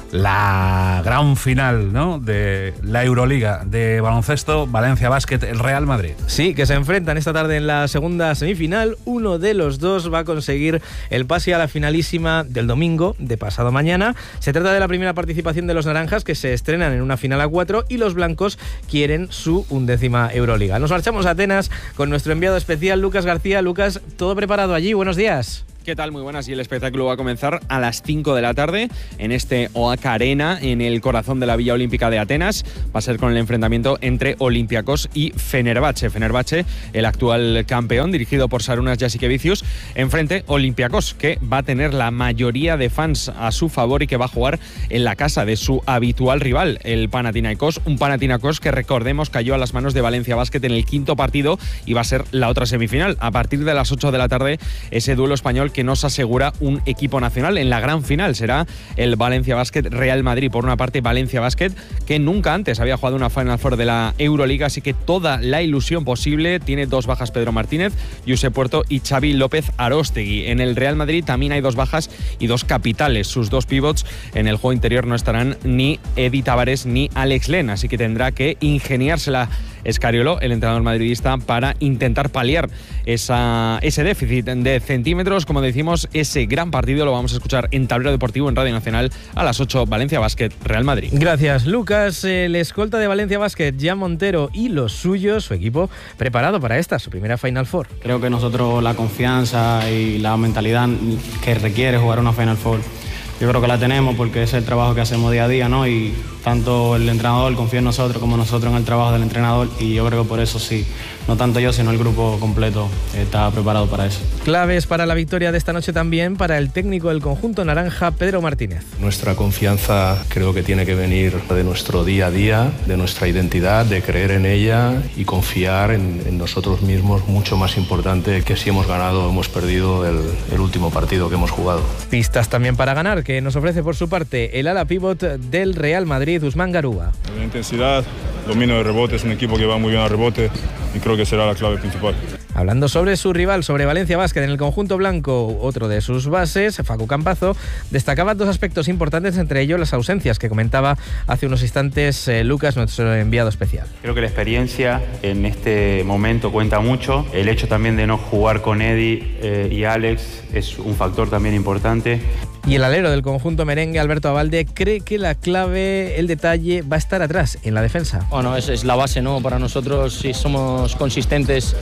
[SPEAKER 17] la gran final, ¿no?, de la Euroliga de baloncesto, Valencia Basket, el Real Madrid.
[SPEAKER 3] Sí, que se enfrentan esta tarde en la segunda semifinal. Uno de los dos va a conseguir el pase a la finalísima del domingo, de pasado mañana. Se trata de la primera participación de los naranjas, que se estrenan en una final a cuatro, y los blancos quieren su undécima Euroliga. Nos marchamos a Atenas con nuestro enviado especial, Lucas García. Lucas, ¿todo preparado allí? Buenos días.
[SPEAKER 12] ¿Qué tal? Muy buenas. Y el espectáculo va a comenzar a las cinco de la tarde en este Oaka Arena, en el corazón de la Villa Olímpica de Atenas. Va a ser con el enfrentamiento entre Olympiacos y Fenerbahce. Fenerbahce, el actual campeón, dirigido por Sarunas Jasikevicius, enfrente Olympiacos, que va a tener la mayoría de fans a su favor y que va a jugar en la casa de su habitual rival, el Panathinaikos. Un Panathinaikos que, recordemos, cayó a las manos de Valencia Basket en el quinto partido y va a ser la otra semifinal. A partir de las ocho de la tarde, ese duelo español que nos asegura un equipo nacional. En la gran final será el Valencia Basket Real Madrid. Por una parte, Valencia Basket, que nunca antes había jugado una Final Four de la Euroliga, así que toda la ilusión posible. Tiene dos bajas Pedro Martínez, Josep Puerto y Xavi López Aróstegui. En el Real Madrid también hay dos bajas y dos capitales. Sus dos pivots en el juego interior no estarán ni Edi Tavares ni Alex Len, así que tendrá que ingeniársela Escariolo, el entrenador madridista, para intentar paliar esa, ese déficit de centímetros. Como decimos, ese gran partido lo vamos a escuchar en Tablero Deportivo en Radio Nacional a las ocho, Valencia Basket, Real Madrid.
[SPEAKER 3] Gracias, Lucas. El escolta de Valencia Basket, Jan Montero, y los suyos, su equipo, preparado para esta, su primera Final Four.
[SPEAKER 13] Creo que nosotros la confianza y la mentalidad que requiere jugar una Final Four, yo creo que la tenemos porque es el trabajo que hacemos día a día, ¿no? Y tanto el entrenador confía en nosotros como nosotros en el trabajo del entrenador, y yo creo que por eso sí, no tanto yo, sino el grupo completo está preparado para eso.
[SPEAKER 3] Claves para la victoria de esta noche también para el técnico del conjunto naranja, Pedro Martínez.
[SPEAKER 14] Nuestra confianza creo que tiene que venir de nuestro día a día, de nuestra identidad, de creer en ella y confiar en, en nosotros mismos, mucho más importante que si hemos ganado o hemos perdido el, el último partido que hemos jugado.
[SPEAKER 3] Pistas también para ganar, que nos ofrece por su parte el ala pívot del Real Madrid, Usman Garuba.
[SPEAKER 15] La intensidad, dominio de rebote, es un equipo que va muy bien al rebote y creo que será la clave principal.
[SPEAKER 3] Hablando sobre su rival, sobre Valencia Basket en el conjunto blanco, otro de sus bases, Facu Campazo, destacaba dos aspectos importantes, entre ellos las ausencias que comentaba hace unos instantes eh, Lucas, nuestro enviado especial.
[SPEAKER 16] Creo que la experiencia en este momento cuenta mucho. El hecho también de no jugar con Eddie eh, y Alex es un factor también importante.
[SPEAKER 3] Y el alero del conjunto merengue, Alberto Abalde, cree que la clave, el detalle, va a estar atrás, en la defensa.
[SPEAKER 27] Bueno, es, es la base, ¿no? Para nosotros, si somos consistentes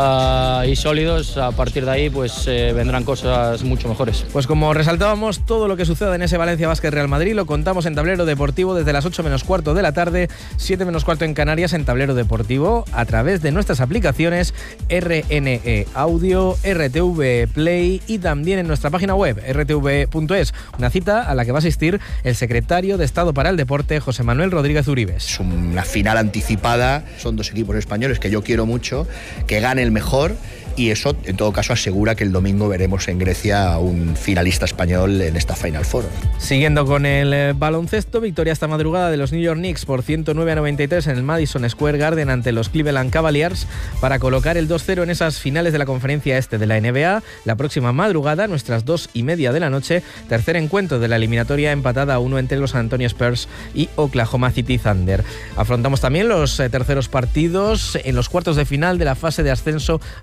[SPEAKER 27] uh, y sólidos, a partir de ahí pues eh, vendrán cosas mucho mejores.
[SPEAKER 3] Pues como resaltábamos, todo lo que suceda en ese Valencia Basket Real Madrid lo contamos en Tablero Deportivo desde las ocho menos cuarto de la tarde, siete menos cuarto en Canarias, en Tablero Deportivo, a través de nuestras aplicaciones R N E Audio, R T V Play y también en nuestra página web, r t v punto es. Una cita a la que va a asistir el secretario de Estado para el Deporte, José Manuel Rodríguez Uribes.
[SPEAKER 28] Es una final anticipada, son dos equipos españoles que yo quiero mucho, que gane el mejor, y eso en todo caso asegura que el domingo veremos en Grecia a un finalista español en esta Final Four.
[SPEAKER 3] Siguiendo con el eh, baloncesto, victoria esta madrugada de los New York Knicks por ciento nueve a noventa y tres en el Madison Square Garden ante los Cleveland Cavaliers para colocar el dos cero en esas finales de la conferencia este de la N B A. La próxima madrugada, nuestras dos y media de la noche, tercer encuentro de la eliminatoria empatada a uno entre los San Antonio Spurs y Oklahoma City Thunder. Afrontamos también los eh, terceros partidos en los cuartos de final de la fase de ascenso a la Liga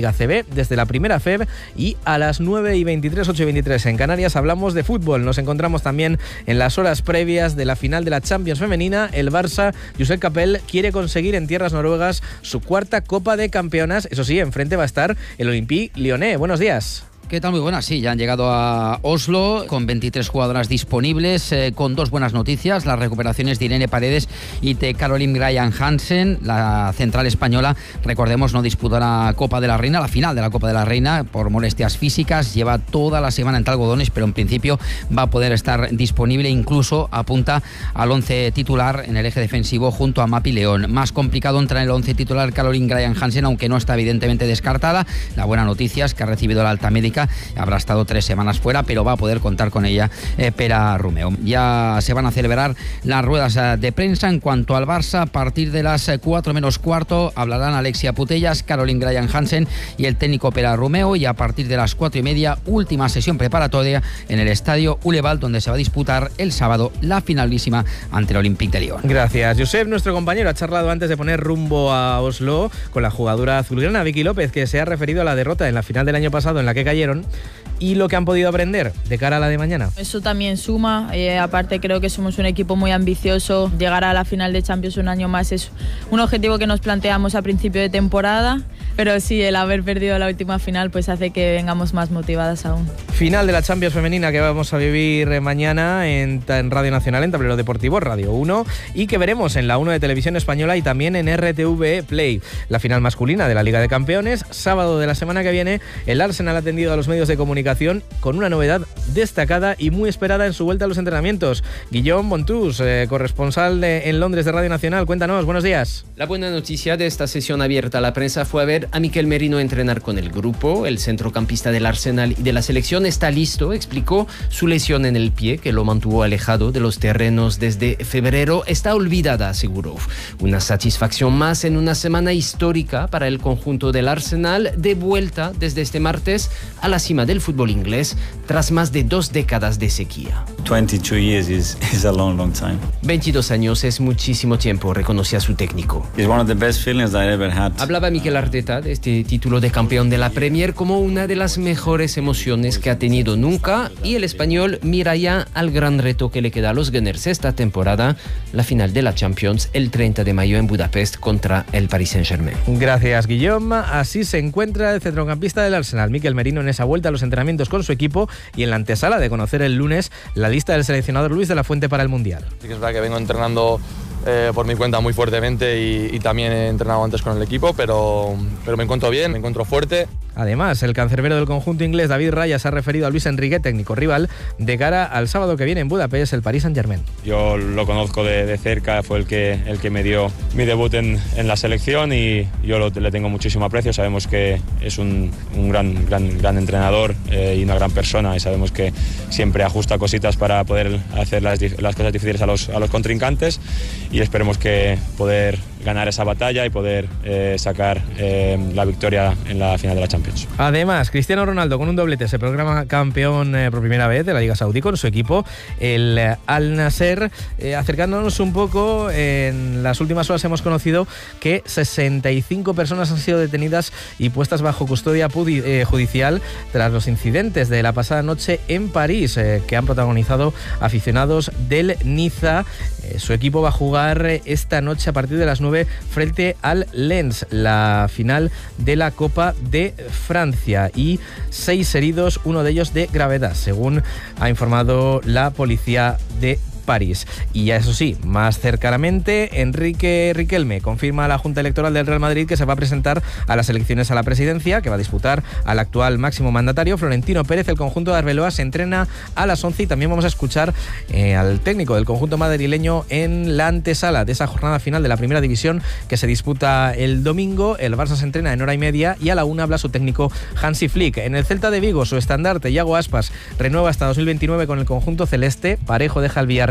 [SPEAKER 3] A C B desde la primera F E B, y a las nueve y veintitrés, ocho y veintitrés en Canarias hablamos de fútbol. Nos encontramos también en las horas previas de la final de la Champions femenina. El Barça, Josep Capel, quiere conseguir en tierras noruegas su cuarta Copa de Campeonas. Eso sí, enfrente va a estar el Olympique Lyonnais. Buenos días.
[SPEAKER 1] ¿Qué tal? Muy buenas. Sí, ya han llegado a Oslo con veintitrés jugadoras disponibles, eh, con dos buenas noticias: las recuperaciones de Irene Paredes y de Caroline Graham Hansen. La central española, recordemos, no disputó la Copa de la Reina, la final de la Copa de la Reina, por molestias físicas. Lleva toda la semana entre algodones, pero en principio va a poder estar disponible. Incluso apunta al once titular en el eje defensivo junto a Mapi León. Más complicado entrar en el once titular Caroline Graham Hansen, aunque no está evidentemente descartada. La buena noticia es que ha recibido la alta médica. Habrá estado tres semanas fuera, pero va a poder contar con ella eh, Pera Rumeo. Ya se van a celebrar las ruedas eh, de prensa. En cuanto al Barça, a partir de las cuatro menos cuarto hablarán Alexia Putellas, Caroline Graham Hansen y el técnico Pera Rumeo, y a partir de las cuatro y media, última sesión preparatoria en el estadio Uleval, donde se va a disputar el sábado la finalísima ante el Olympique de Lyon.
[SPEAKER 3] Gracias, Josep. Nuestro compañero ha charlado antes de poner rumbo a Oslo con la jugadora azulgrana Vicky López, que se ha referido a la derrota en la final del año pasado en la que cayeron y lo que han podido aprender de cara a la de mañana.
[SPEAKER 2] Eso también suma, eh, aparte creo que somos un equipo muy ambicioso. Llegar a la final de Champions un año más es un objetivo que nos planteamos a principio de temporada, pero sí, el haber perdido la última final pues hace que vengamos más motivadas aún.
[SPEAKER 3] Final de la Champions femenina que vamos a vivir mañana en, en Radio Nacional, en Tablero Deportivo, Radio uno, y que veremos en la uno de Televisión Española y también en R T V E Play. La final masculina de la Liga de Campeones, sábado de la semana que viene. El Arsenal ha atendido a los medios de comunicación con una novedad destacada y muy esperada en su vuelta a los entrenamientos. Guillaume Montús, eh, corresponsal de, en Londres de Radio Nacional, cuéntanos, buenos días.
[SPEAKER 19] La buena noticia de esta sesión abierta a la prensa fue ver a Mikel Merino entrenar con el grupo. El centrocampista del Arsenal y de la selección está listo, explicó. Su lesión en el pie, que lo mantuvo alejado de los terrenos desde febrero, está olvidada, aseguró. Una satisfacción más en una semana histórica para el conjunto del Arsenal, de vuelta desde este martes a la cima del fútbol inglés tras más de dos décadas de sequía.
[SPEAKER 20] veintidós years is, is a long, long time.
[SPEAKER 19] veintidós años es muchísimo tiempo, reconocía su técnico.
[SPEAKER 20] It's one of the best feelings I ever had.
[SPEAKER 19] Hablaba Mikel Arteta de este título de campeón de la Premier como una de las mejores emociones que ha tenido nunca, y el español mira ya al gran reto que le queda a los Gunners esta temporada, la final de la Champions el treinta de mayo en Budapest contra el Paris Saint-Germain.
[SPEAKER 3] Gracias, Guillaume. Así se encuentra el centrocampista del Arsenal, Mikel Merino, en esa vuelta a los entrenamientos con su equipo y en la antesala de conocer el lunes la lista del seleccionador Luis de la Fuente para el Mundial.
[SPEAKER 21] Sí que es verdad que vengo entrenando eh, por mi cuenta muy fuertemente y, y también he entrenado antes con el equipo, pero, pero me encuentro bien, me encuentro fuerte.
[SPEAKER 3] Además, el cancerbero del conjunto inglés, David Raya, se ha referido a Luis Enrique, técnico rival, de cara al sábado que viene en Budapest, el Paris Saint-Germain.
[SPEAKER 21] Yo lo conozco de, de cerca, fue el que, el que me dio mi debut en, en la selección y yo lo, le tengo muchísimo aprecio. Sabemos que es un, un gran, gran, gran entrenador eh, y una gran persona, y sabemos que siempre ajusta cositas para poder hacer las, las cosas difíciles a los, a los contrincantes, y esperemos que poder ganar esa batalla y poder eh, sacar eh, la victoria en la final de la Champions.
[SPEAKER 3] Además, Cristiano Ronaldo con un doblete se proclama campeón eh, por primera vez de la Liga Saudí con su equipo, el eh, Al Nasser. Eh, acercándonos un poco, en las últimas horas hemos conocido que sesenta y cinco personas han sido detenidas y puestas bajo custodia pudi- eh, judicial tras los incidentes de la pasada noche en París, eh, que han protagonizado aficionados del Niza. Eh, su equipo va a jugar eh, esta noche a partir de las nueve frente al Lens, la final de la Copa de Francia, y seis heridos, uno de ellos de gravedad, según ha informado la policía de París. Y ya eso sí, más cercanamente, Enrique Riquelme confirma a la Junta Electoral del Real Madrid que se va a presentar a las elecciones a la presidencia, que va a disputar al actual máximo mandatario Florentino Pérez. El conjunto de Arbeloa se entrena a las once y también vamos a escuchar eh, al técnico del conjunto madrileño en la antesala de esa jornada final de la Primera División que se disputa el domingo. El Barça se entrena en hora y media y a la una habla su técnico Hansi Flick. En el Celta de Vigo, su estandarte Iago Aspas renueva hasta dos mil veintinueve con el conjunto celeste. Parejo deja el Villarreal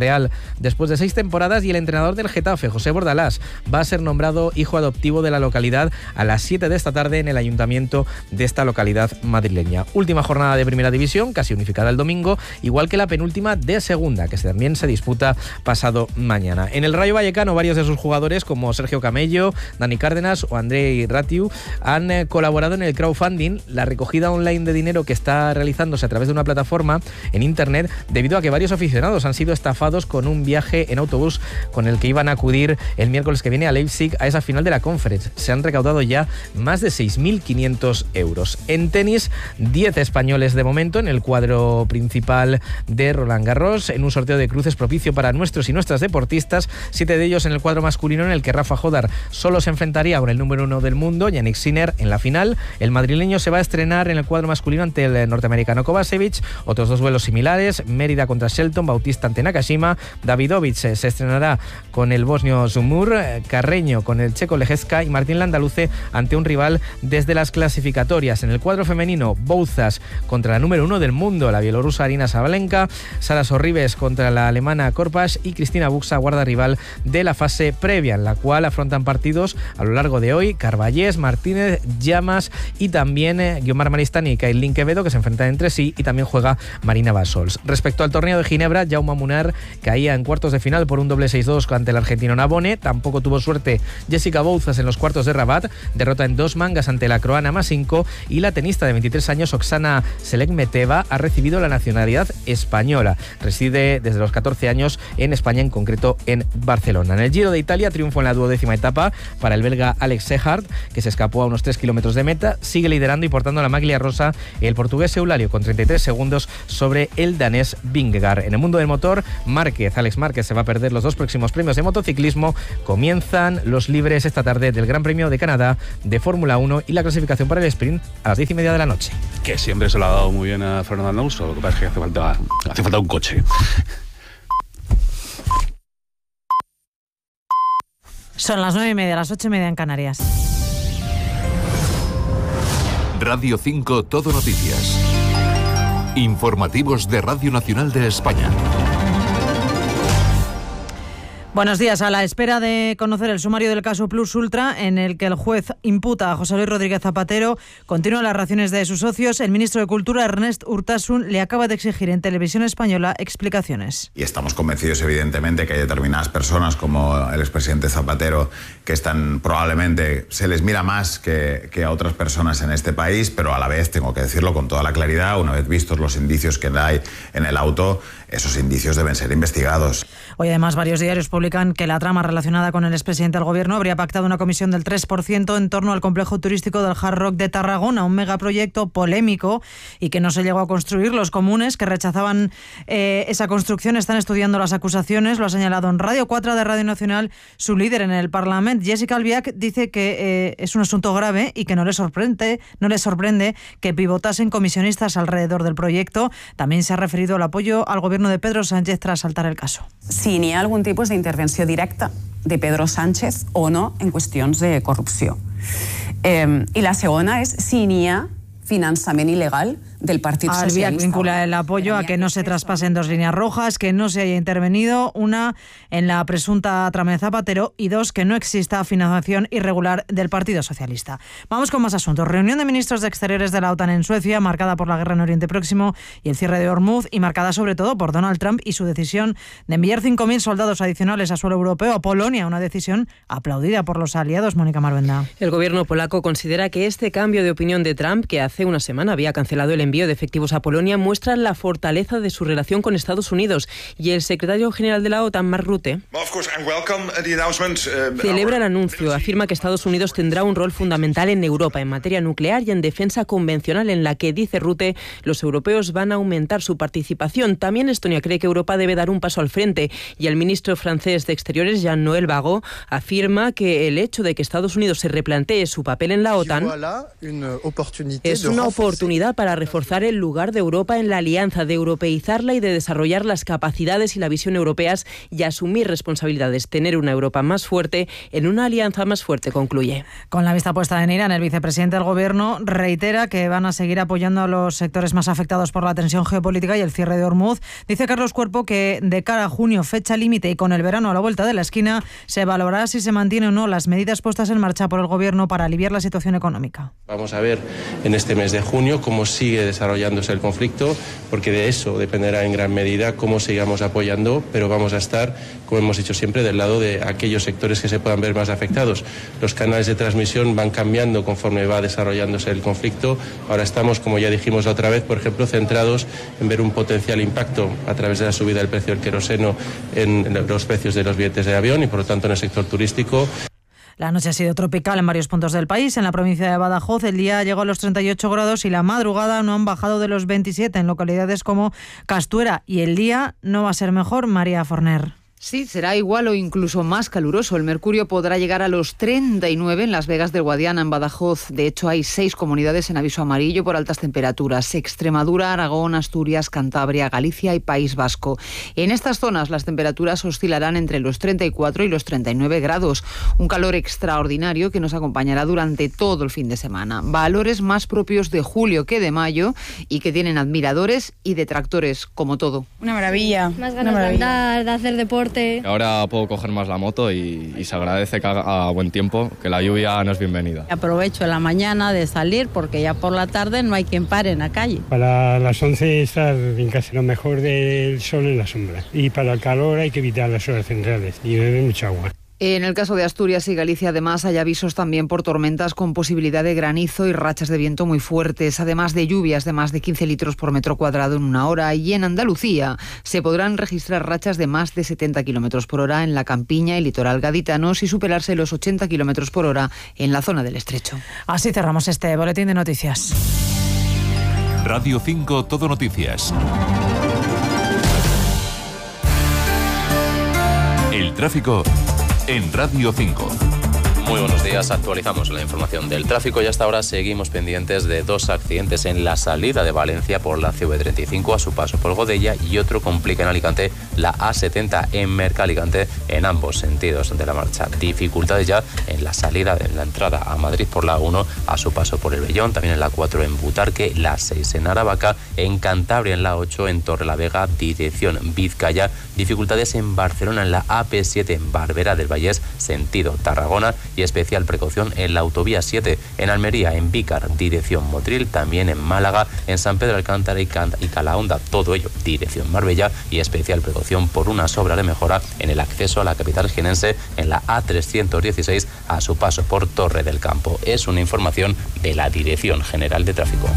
[SPEAKER 3] Real después de seis temporadas, y el entrenador del Getafe, José Bordalás, va a ser nombrado hijo adoptivo de la localidad a las siete de esta tarde en el ayuntamiento de esta localidad madrileña. Última jornada de Primera División, casi unificada el domingo, igual que la penúltima de Segunda, que también se disputa pasado mañana. En el Rayo Vallecano, varios de sus jugadores, como Sergio Camello, Dani Cárdenas o Andrei Ratiu, han eh, colaborado en el crowdfunding, la recogida online de dinero que está realizándose a través de una plataforma en internet, debido a que varios aficionados han sido estafados con un viaje en autobús con el que iban a acudir el miércoles que viene a Leipzig a esa final de la Conference. Se han recaudado ya más de seis mil quinientos euros. En tenis, diez españoles de momento en el cuadro principal de Roland Garros, en un sorteo de cruces propicio para nuestros y nuestras deportistas, siete de ellos en el cuadro masculino, en el que Rafa Jodar solo se enfrentaría con el número uno del mundo, Yannick Sinner, en la final. El madrileño se va a estrenar en el cuadro masculino ante el norteamericano Kovacevic. Otros dos duelos similares, Mérida contra Shelton, Bautista ante Nakashima. Davidovich se estrenará con el bosnio Zumur, Carreño con el checo Lejezka y Martín Landaluce ante un rival desde las clasificatorias. En el cuadro femenino, Bouzas contra la número uno del mundo, la bielorrusa Arina Sabalenka, Sara Sorribes contra la alemana Korpas y Cristina Buxa guarda rival de la fase previa, en la cual afrontan partidos a lo largo de hoy Carballés, Martínez, Llamas y también eh, Guiomar Maristani y Kailin Quevedo, que se enfrentan entre sí, y también juega Marina Basols. Respecto al torneo de Ginebra, Jaume Munar caía en cuartos de final por un doble seis dos ante el argentino Nabone. Tampoco tuvo suerte Jessica Bouzas en los cuartos de Rabat, derrota en dos mangas ante la croana Masinko, y la tenista de veintitrés años Oksana Selekmeteva ha recibido la nacionalidad española. Reside desde los catorce años en España, en concreto en Barcelona. En el Giro de Italia, triunfo en la duodécima etapa para el belga Alex Sehard, que se escapó a unos tres kilómetros de meta. Sigue liderando y portando la maglia rosa el portugués Eulario, con treinta y tres segundos sobre el danés Vingegaard. En el mundo del motor, Márquez, Alex Márquez se va a perder los dos próximos premios de motociclismo. Comienzan los libres esta tarde del Gran Premio de Canadá de Fórmula uno y la clasificación para el sprint a las diez y media de la noche.
[SPEAKER 4] Que siempre se lo ha dado muy bien a Fernando Alonso, lo que pasa es que hace falta, hace falta un coche.
[SPEAKER 5] Son las nueve y media, las ocho y media en Canarias.
[SPEAKER 18] Radio cinco Todo Noticias. Informativos de Radio Nacional de España.
[SPEAKER 5] Buenos días. A la espera de conocer el sumario del caso Plus Ultra, en el que el juez imputa a José Luis Rodríguez Zapatero, continúan las reacciones de sus socios. El ministro de Cultura, Ernest Urtasun, le acaba de exigir en Televisión Española explicaciones.
[SPEAKER 6] Y estamos convencidos, evidentemente, que hay determinadas personas, como el expresidente Zapatero, que están probablemente, se les mira más que, que a otras personas en este país, pero a la vez, tengo que decirlo con toda la claridad, una vez vistos los indicios que hay en el auto, esos indicios deben ser investigados.
[SPEAKER 5] Hoy, además, varios diarios publican que la trama relacionada con el expresidente del Gobierno habría pactado una comisión del tres por ciento en torno al complejo turístico del Hard Rock de Tarragona, un megaproyecto polémico y que no se llegó a construir. Los comunes, que rechazaban eh, esa construcción, están estudiando las acusaciones. Lo ha señalado en Radio cuatro de Radio Nacional su líder en el Parlamento, Jessica Albiach. Dice que eh, es un asunto grave y que no le sorprende, no le sorprende que pivotasen comisionistas alrededor del proyecto. También se ha referido al apoyo al Gobierno de Pedro Sánchez tras saltar el caso.
[SPEAKER 8] Si n'hi ha algun tipus d'intervenció directa de Pedro Sánchez o no en qüestions de corrupció. Eh, I la segona és si n'hi ha finançament il·legal del Partido Socialista.
[SPEAKER 5] Albiach vincula el apoyo a que no se traspasen dos líneas rojas, que no se haya intervenido, una en la presunta trama de Zapatero y dos, que no exista financiación irregular del Partido Socialista. Vamos con más asuntos. Reunión de ministros de Exteriores de la OTAN en Suecia, marcada por la guerra en Oriente Próximo y el cierre de Hormuz, y marcada sobre todo por Donald Trump y su decisión de enviar cinco mil soldados adicionales a suelo europeo, a Polonia, una decisión aplaudida por los aliados. Mónica Marvenda.
[SPEAKER 22] El gobierno polaco considera que este cambio de opinión de Trump, que hace una semana había cancelado el envío de efectivos a Polonia, muestra la fortaleza de su relación con Estados Unidos. Y el secretario general de la OTAN, Mark Rutte, celebra el anuncio. Afirma que Estados Unidos tendrá un rol fundamental en Europa en materia nuclear y en defensa convencional, en la que, dice Rutte, los europeos van a aumentar su participación. También Estonia cree que Europa debe dar un paso al frente, y el ministro francés de Exteriores, Jean-Noël Barrot, afirma que el hecho de que Estados Unidos se replantee su papel en la OTAN es una oportunidad para reforzar reforzar el lugar de Europa en la alianza, de europeizarla y de desarrollar las capacidades y la visión europeas y asumir responsabilidades. Tener una Europa más fuerte en una alianza más fuerte, concluye.
[SPEAKER 5] Con la vista puesta en Irán, el vicepresidente del Gobierno reitera que van a seguir apoyando a los sectores más afectados por la tensión geopolítica y el cierre de Hormuz. Dice Carlos Cuerpo que de cara a junio, fecha límite y con el verano a la vuelta de la esquina, se valorará si se mantiene o no las medidas puestas en marcha por el Gobierno para aliviar la situación económica.
[SPEAKER 7] Vamos a ver en este mes de junio cómo sigue desarrollándose el conflicto, porque de eso dependerá en gran medida cómo sigamos apoyando, pero vamos a estar, como hemos dicho siempre, del lado de aquellos sectores que se puedan ver más afectados. Los canales de transmisión van cambiando conforme va desarrollándose el conflicto. Ahora estamos, como ya dijimos la otra vez, por ejemplo, centrados en ver un potencial impacto a través de la subida del precio del queroseno en los precios de los billetes de avión y, por lo tanto, en el sector turístico.
[SPEAKER 5] La noche ha sido tropical en varios puntos del país. En la provincia de Badajoz el día llegó a los treinta y ocho grados y la madrugada no han bajado de los veintisiete en localidades como Castuera. Y el día no va a ser mejor, María Forner.
[SPEAKER 9] Sí, será igual o incluso más caluroso. El mercurio podrá llegar a los treinta y nueve en Las Vegas del Guadiana, en Badajoz. De hecho, hay seis comunidades en aviso amarillo por altas temperaturas: Extremadura, Aragón, Asturias, Cantabria, Galicia y País Vasco. En estas zonas las temperaturas oscilarán entre los treinta y cuatro y los treinta y nueve grados. Un calor extraordinario que nos acompañará durante todo el fin de semana. Valores más propios de julio que de mayo y que tienen admiradores y detractores, como todo.
[SPEAKER 10] Una maravilla.
[SPEAKER 11] Más ganas de andar, de hacer deporte.
[SPEAKER 23] Ahora puedo coger más la moto y, y se agradece que haga a buen tiempo, que la lluvia no es bienvenida.
[SPEAKER 10] Aprovecho la mañana de salir porque ya por la tarde no hay quien pare en la calle.
[SPEAKER 24] Para las once estar en casa, lo mejor del sol en la sombra. Y para el calor hay que evitar las horas centrales y beber mucha agua.
[SPEAKER 9] En el caso de Asturias y Galicia, además, hay avisos también por tormentas con posibilidad de granizo y rachas de viento muy fuertes, además de lluvias de más de quince litros por metro cuadrado en una hora. Y en Andalucía se podrán registrar rachas de más de setenta kilómetros por hora en la campiña y litoral gaditanos y superarse los ochenta kilómetros por hora en la zona del Estrecho.
[SPEAKER 5] Así cerramos este boletín de noticias.
[SPEAKER 18] Radio cinco Todo Noticias. El tráfico en Radio cinco.
[SPEAKER 25] Muy buenos días, actualizamos la información del tráfico y hasta ahora seguimos pendientes de dos accidentes en la salida de Valencia por la C V treinta y cinco a su paso por Godella y otro complica en Alicante la A setenta en Mercalicante en ambos sentidos de la marcha. Dificultades ya en la salida, en la entrada a Madrid por la uno a su paso por el Bellón, también en la cuatro en Butarque, la seis en Aravaca, en Cantabria en la ocho en Torrelavega, dirección Vizcaya, dificultades en Barcelona en la A P siete en Barberá del Vallés, sentido Tarragona y especial precaución en la autovía siete en Almería, en Vícar, dirección Motril, también en Málaga, en San Pedro Alcántara y, Can- y Calahonda, todo ello dirección Marbella y especial precaución por una obra de mejora en el acceso a la capital jienense en la A trescientos dieciséis a su paso por Torre del Campo. Es una información de la Dirección General de Tráfico.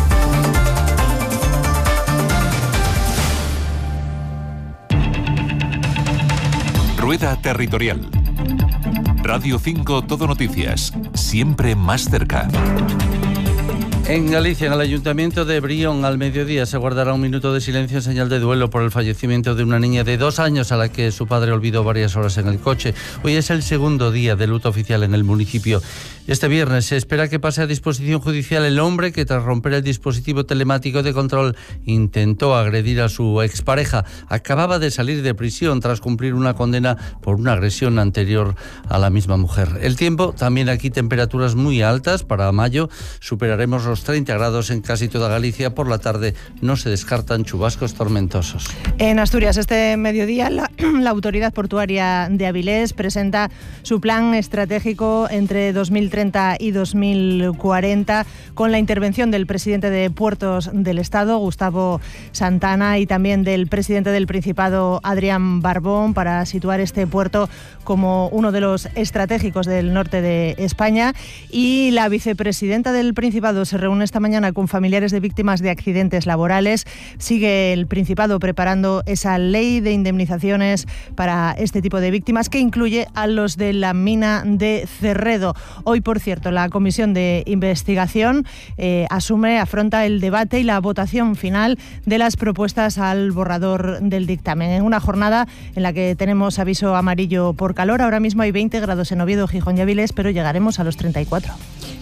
[SPEAKER 18] Rueda Territorial. Radio cinco Todo Noticias, siempre más cerca.
[SPEAKER 26] En Galicia, en el Ayuntamiento de Brión, al mediodía se guardará un minuto de silencio en señal de duelo por el fallecimiento de una niña de dos años a la que su padre olvidó varias horas en el coche. Hoy es el segundo día de luto oficial en el municipio. Este viernes se espera que pase a disposición judicial el hombre que, tras romper el dispositivo telemático de control, intentó agredir a su expareja. Acababa de salir de prisión tras cumplir una condena por una agresión anterior a la misma mujer. El tiempo, también aquí temperaturas muy altas. Para mayo superaremos los treinta grados en casi toda Galicia. Por la tarde no se descartan chubascos tormentosos.
[SPEAKER 29] En Asturias, este mediodía, la, la Autoridad Portuaria de Avilés presenta su plan estratégico entre dos mil treinta y dos mil cuarenta con la intervención del presidente de Puertos del Estado, Gustavo Santana, y también del presidente del Principado, Adrián Barbón, para situar este puerto como uno de los estratégicos del norte de España. Y la vicepresidenta del Principado se reúne esta mañana con familiares de víctimas de accidentes laborales. Sigue el Principado preparando esa ley de indemnizaciones para este tipo de víctimas, que incluye a los de la mina de Cerredo. Hoy, por cierto, la Comisión de Investigación eh, asume, afronta el debate y la votación final de las propuestas al borrador del dictamen. En una jornada en la que tenemos aviso amarillo por calor. Ahora mismo hay veinte grados en Oviedo, Gijón y Avilés, pero llegaremos a los treinta y cuatro.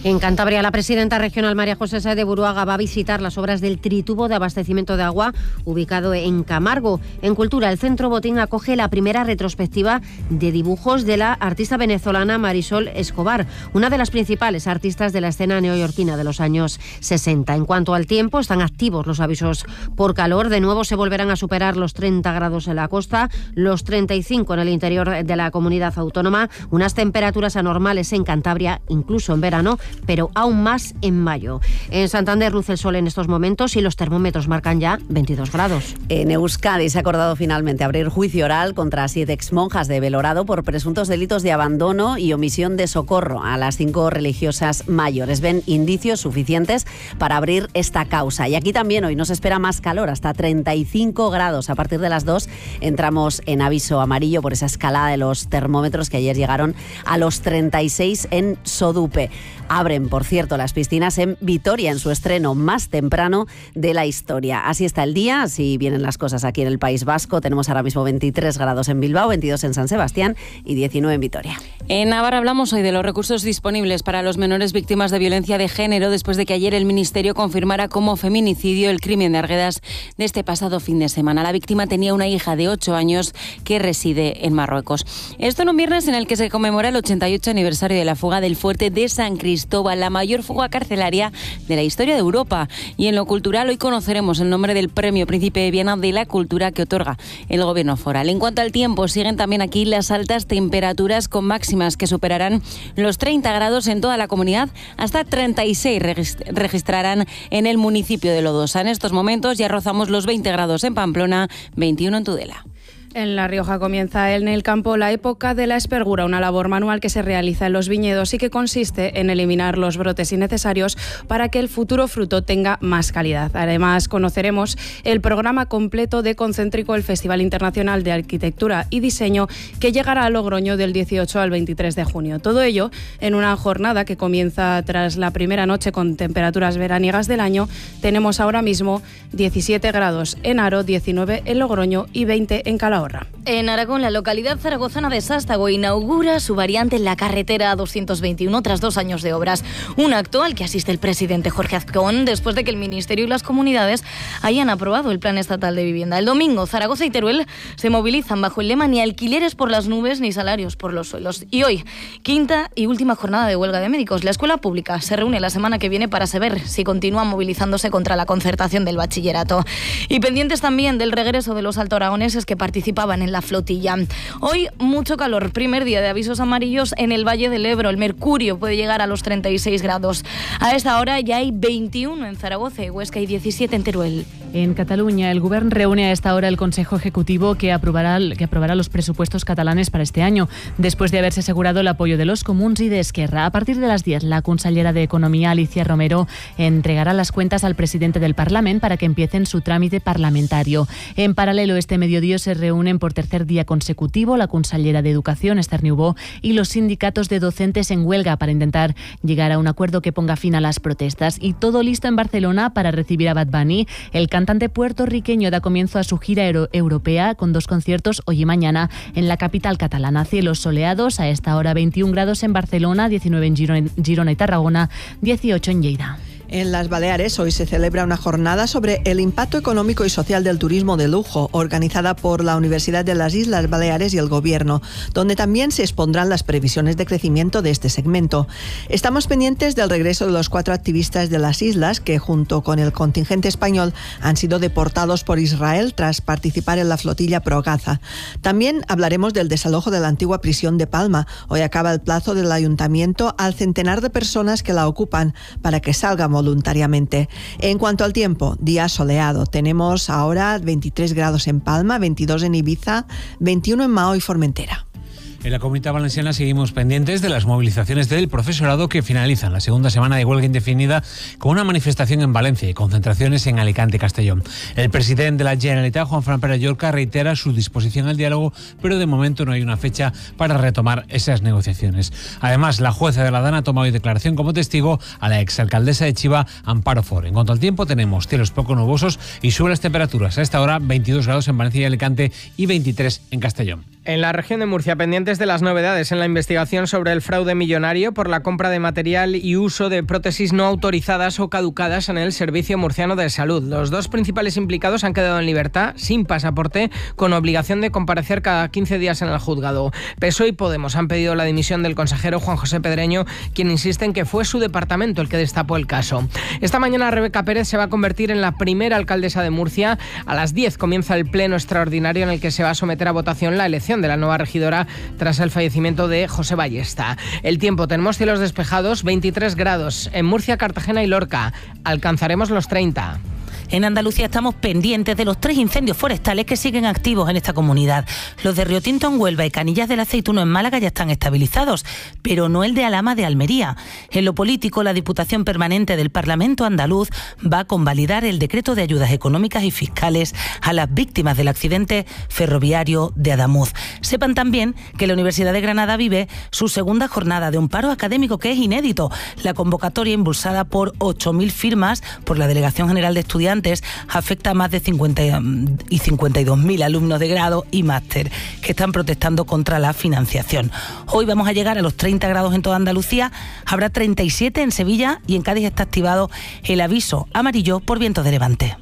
[SPEAKER 1] En Cantabria, la presidenta regional María José Sáez de Buruaga va a visitar las obras del tritubo de abastecimiento de agua ubicado en Camargo. En Cultura, el Centro Botín acoge la primera retrospectiva de dibujos de la artista venezolana Marisol Escobar, una de las principales artistas de la escena neoyorquina de los años sesenta. En cuanto al tiempo, están activos los avisos por calor. De nuevo se volverán a superar los treinta grados en la costa, los treinta y cinco en el interior de la comunidad autónoma, unas temperaturas anormales en Cantabria, incluso en verano, pero aún más en mayo. En Santander luce el sol en estos momentos y los termómetros marcan ya veintidós grados.
[SPEAKER 12] En Euskadi se ha acordado finalmente abrir juicio oral contra siete exmonjas de Belorado por presuntos delitos de abandono y omisión de socorro a las cinco religiosas mayores. Ven indicios suficientes para abrir esta causa. Y aquí también hoy nos espera más calor, hasta treinta y cinco grados. A partir de las dos entramos en aviso amarillo por esa escalada de los termómetros que ayer llegaron a los treinta y seis en Sodupe. Abren, por cierto, las piscinas en Vitoria, en su estreno más temprano de la historia. Así está el día, así vienen las cosas aquí en el País Vasco. Tenemos ahora mismo veintitrés grados en Bilbao, veintidós en San Sebastián y diecinueve en Vitoria.
[SPEAKER 13] En Navarra hablamos hoy de los recursos disponibles para los menores víctimas de violencia de género, después de que ayer el Ministerio confirmara como feminicidio el crimen de Arguedas de este pasado fin de semana. La víctima tenía una hija de ocho años que reside en Marruecos. Esto en un viernes en el que se conmemora el ochenta y ocho aniversario de la fuga del fuerte de San Cristóbal, la mayor fuga carcelaria de la historia de Europa. Y en lo cultural hoy conoceremos el nombre del Premio Príncipe de Viana de la Cultura que otorga el Gobierno foral. En cuanto al tiempo, siguen también aquí las altas temperaturas con máximas que superarán los treinta grados en toda la comunidad, hasta treinta y seis registrarán en el municipio de Lodosa. En estos momentos ya rozamos los veinte grados en Pamplona, veintiuno en Tudela.
[SPEAKER 14] En La Rioja comienza en el campo la época de la espergura, una labor manual que se realiza en los viñedos y que consiste en eliminar los brotes innecesarios para que el futuro fruto tenga más calidad. Además, conoceremos el programa completo de Concéntrico, el Festival Internacional de Arquitectura y Diseño, que llegará a Logroño del dieciocho al veintitrés de junio. Todo ello en una jornada que comienza tras la primera noche con temperaturas veraniegas del año. Tenemos ahora mismo diecisiete grados en Haro, diecinueve en Logroño y veinte en Calahorra.
[SPEAKER 15] En Aragón, la localidad zaragozana de Sástago inaugura su variante en la carretera doscientos veintiuno tras dos años de obras. Un acto al que asiste el presidente Jorge Azcón después de que el Ministerio y las comunidades hayan aprobado el Plan Estatal de Vivienda. El domingo, Zaragoza y Teruel se movilizan bajo el lema ni alquileres por las nubes ni salarios por los suelos. Y hoy, quinta y última jornada de huelga de médicos. La escuela pública se reúne la semana que viene para saber si continúa movilizándose contra la concertación del bachillerato. Y pendientes también del regreso de los altoaragoneses que participan en la flotilla. Hoy mucho calor, primer día de avisos amarillos en el Valle del Ebro. El mercurio puede llegar a los treinta y seis grados. A esta hora ya hay veintiuno en Zaragoza y Huesca y diecisiete en Teruel.
[SPEAKER 16] En Cataluña, el Govern reúne a esta hora el Consejo Ejecutivo que aprobará, que aprobará los presupuestos catalanes para este año, después de haberse asegurado el apoyo de los comuns y de Esquerra. A partir de las diez, la consellera de Economía, Alicia Romero, entregará las cuentas al presidente del Parlamento para que empiecen su trámite parlamentario. En paralelo, este mediodía se reúnen por tercer día consecutivo la consellera de Educación, Esther Niubó, y los sindicatos de docentes en huelga para intentar llegar a un acuerdo que ponga fin a las protestas. Y todo listo en Barcelona para recibir a Bad Bunny. El cantante puertorriqueño da comienzo a su gira euro- europea con dos conciertos hoy y mañana en la capital catalana. Cielos soleados, a esta hora veintiún grados en Barcelona, diecinueve en Girona, Girona y Tarragona, dieciocho en Lleida.
[SPEAKER 17] En las Baleares hoy se celebra una jornada sobre el impacto económico y social del turismo de lujo, organizada por la Universidad de las Islas Baleares y el Gobierno, donde también se expondrán las previsiones de crecimiento de este segmento. Estamos pendientes del regreso de los cuatro activistas de las islas que, junto con el contingente español, han sido deportados por Israel tras participar en la flotilla pro-Gaza. También hablaremos del desalojo de la antigua prisión de Palma. Hoy acaba el plazo del ayuntamiento al centenar de personas que la ocupan para que salgan voluntariamente. En cuanto al tiempo, día soleado. Tenemos ahora veintitrés grados en Palma, veintidós en Ibiza, veintiuno en Mahó y Formentera.
[SPEAKER 27] En la Comunidad Valenciana seguimos pendientes de las movilizaciones del profesorado que finalizan la segunda semana de huelga indefinida con una manifestación en Valencia y concentraciones en Alicante y Castellón. El presidente de la Generalitat, Juan Fran Pérez Llorca, reitera su disposición al diálogo, pero de momento no hay una fecha para retomar esas negociaciones. Además, la jueza de la Dana toma hoy declaración como testigo a la exalcaldesa de Chiva, Amparo For. En cuanto al tiempo, tenemos cielos poco nubosos y suben las temperaturas. A esta hora, veintidós grados en Valencia y Alicante y veintitrés en Castellón.
[SPEAKER 29] En la región de Murcia, pendientes
[SPEAKER 2] pendientes de las novedades en la investigación sobre el fraude millonario por la compra de material y uso de prótesis no autorizadas o caducadas en el Servicio Murciano de Salud. Los dos principales implicados han quedado en libertad, sin pasaporte, con obligación de comparecer cada quince días en el juzgado. P S O E y Podemos han pedido la dimisión del consejero Juan José Pedreño, quien insiste en que fue su departamento el que destapó el caso. Esta mañana Rebeca Pérez se va a convertir en la primera alcaldesa de Murcia. A las diez comienza el pleno extraordinario en el que se va a someter a votación la elección de la nueva regidora tras el fallecimiento de José Ballesta. El tiempo, tenemos cielos despejados, veintitrés grados en Murcia, Cartagena y Lorca. Alcanzaremos los treinta.
[SPEAKER 3] En Andalucía estamos pendientes de los tres incendios forestales que siguen activos en esta comunidad. Los de Río Tinto en Huelva y Canillas del Aceituno en Málaga ya están estabilizados, pero no el de Alhama de Almería. En lo político, la Diputación Permanente del Parlamento andaluz va a convalidar el decreto de ayudas económicas y fiscales a las víctimas del accidente ferroviario de Adamuz. Sepan también que la Universidad de Granada vive su segunda jornada de un paro académico que es inédito. La convocatoria, impulsada por ocho mil firmas por la Delegación General de Estudiantes, afecta a más de cincuenta y cincuenta y dos mil alumnos de grado y máster que están protestando contra la financiación. Hoy vamos a llegar a los treinta grados en toda Andalucía, habrá treinta y siete en Sevilla y en Cádiz está activado el aviso amarillo por vientos de levante.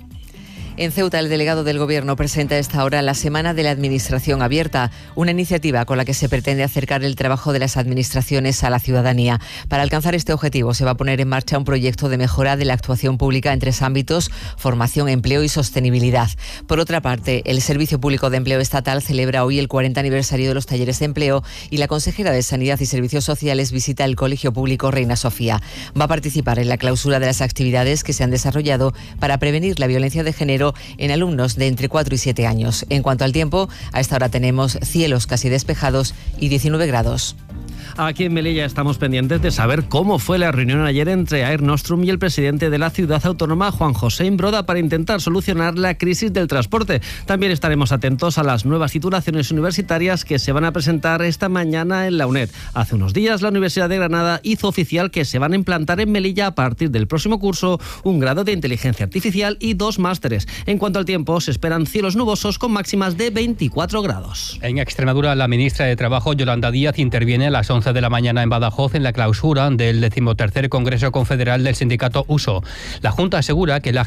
[SPEAKER 4] En Ceuta, el delegado del Gobierno presenta a esta hora la Semana de la Administración Abierta, una iniciativa con la que se pretende acercar el trabajo de las administraciones a la ciudadanía. Para alcanzar este objetivo se va a poner en marcha un proyecto de mejora de la actuación pública en tres ámbitos: formación, empleo y sostenibilidad. Por otra parte, el Servicio Público de Empleo Estatal celebra hoy el cuarenta aniversario de los talleres de empleo y la consejera de Sanidad y Servicios Sociales visita el Colegio Público Reina Sofía. Va a participar en la clausura de las actividades que se han desarrollado para prevenir la violencia de género en alumnos de entre cuatro y siete años. En cuanto al tiempo, a esta hora tenemos cielos casi despejados y diecinueve grados.
[SPEAKER 6] Aquí en Melilla estamos pendientes de saber cómo fue la reunión ayer entre Air Nostrum y el presidente de la ciudad autónoma, Juan José Imbroda, para intentar solucionar la crisis del transporte. También estaremos atentos a las nuevas titulaciones universitarias que se van a presentar esta mañana en la UNED. Hace unos días la Universidad de Granada hizo oficial que se van a implantar en Melilla a partir del próximo curso un grado de inteligencia artificial y dos másteres. En cuanto al tiempo, se esperan cielos nubosos con máximas de veinticuatro grados.
[SPEAKER 8] En Extremadura, la ministra de Trabajo, Yolanda Díaz, interviene a las once de la mañana en Badajoz en la clausura del decimotercer Congreso Confederal del Sindicato U S O. La Junta asegura que la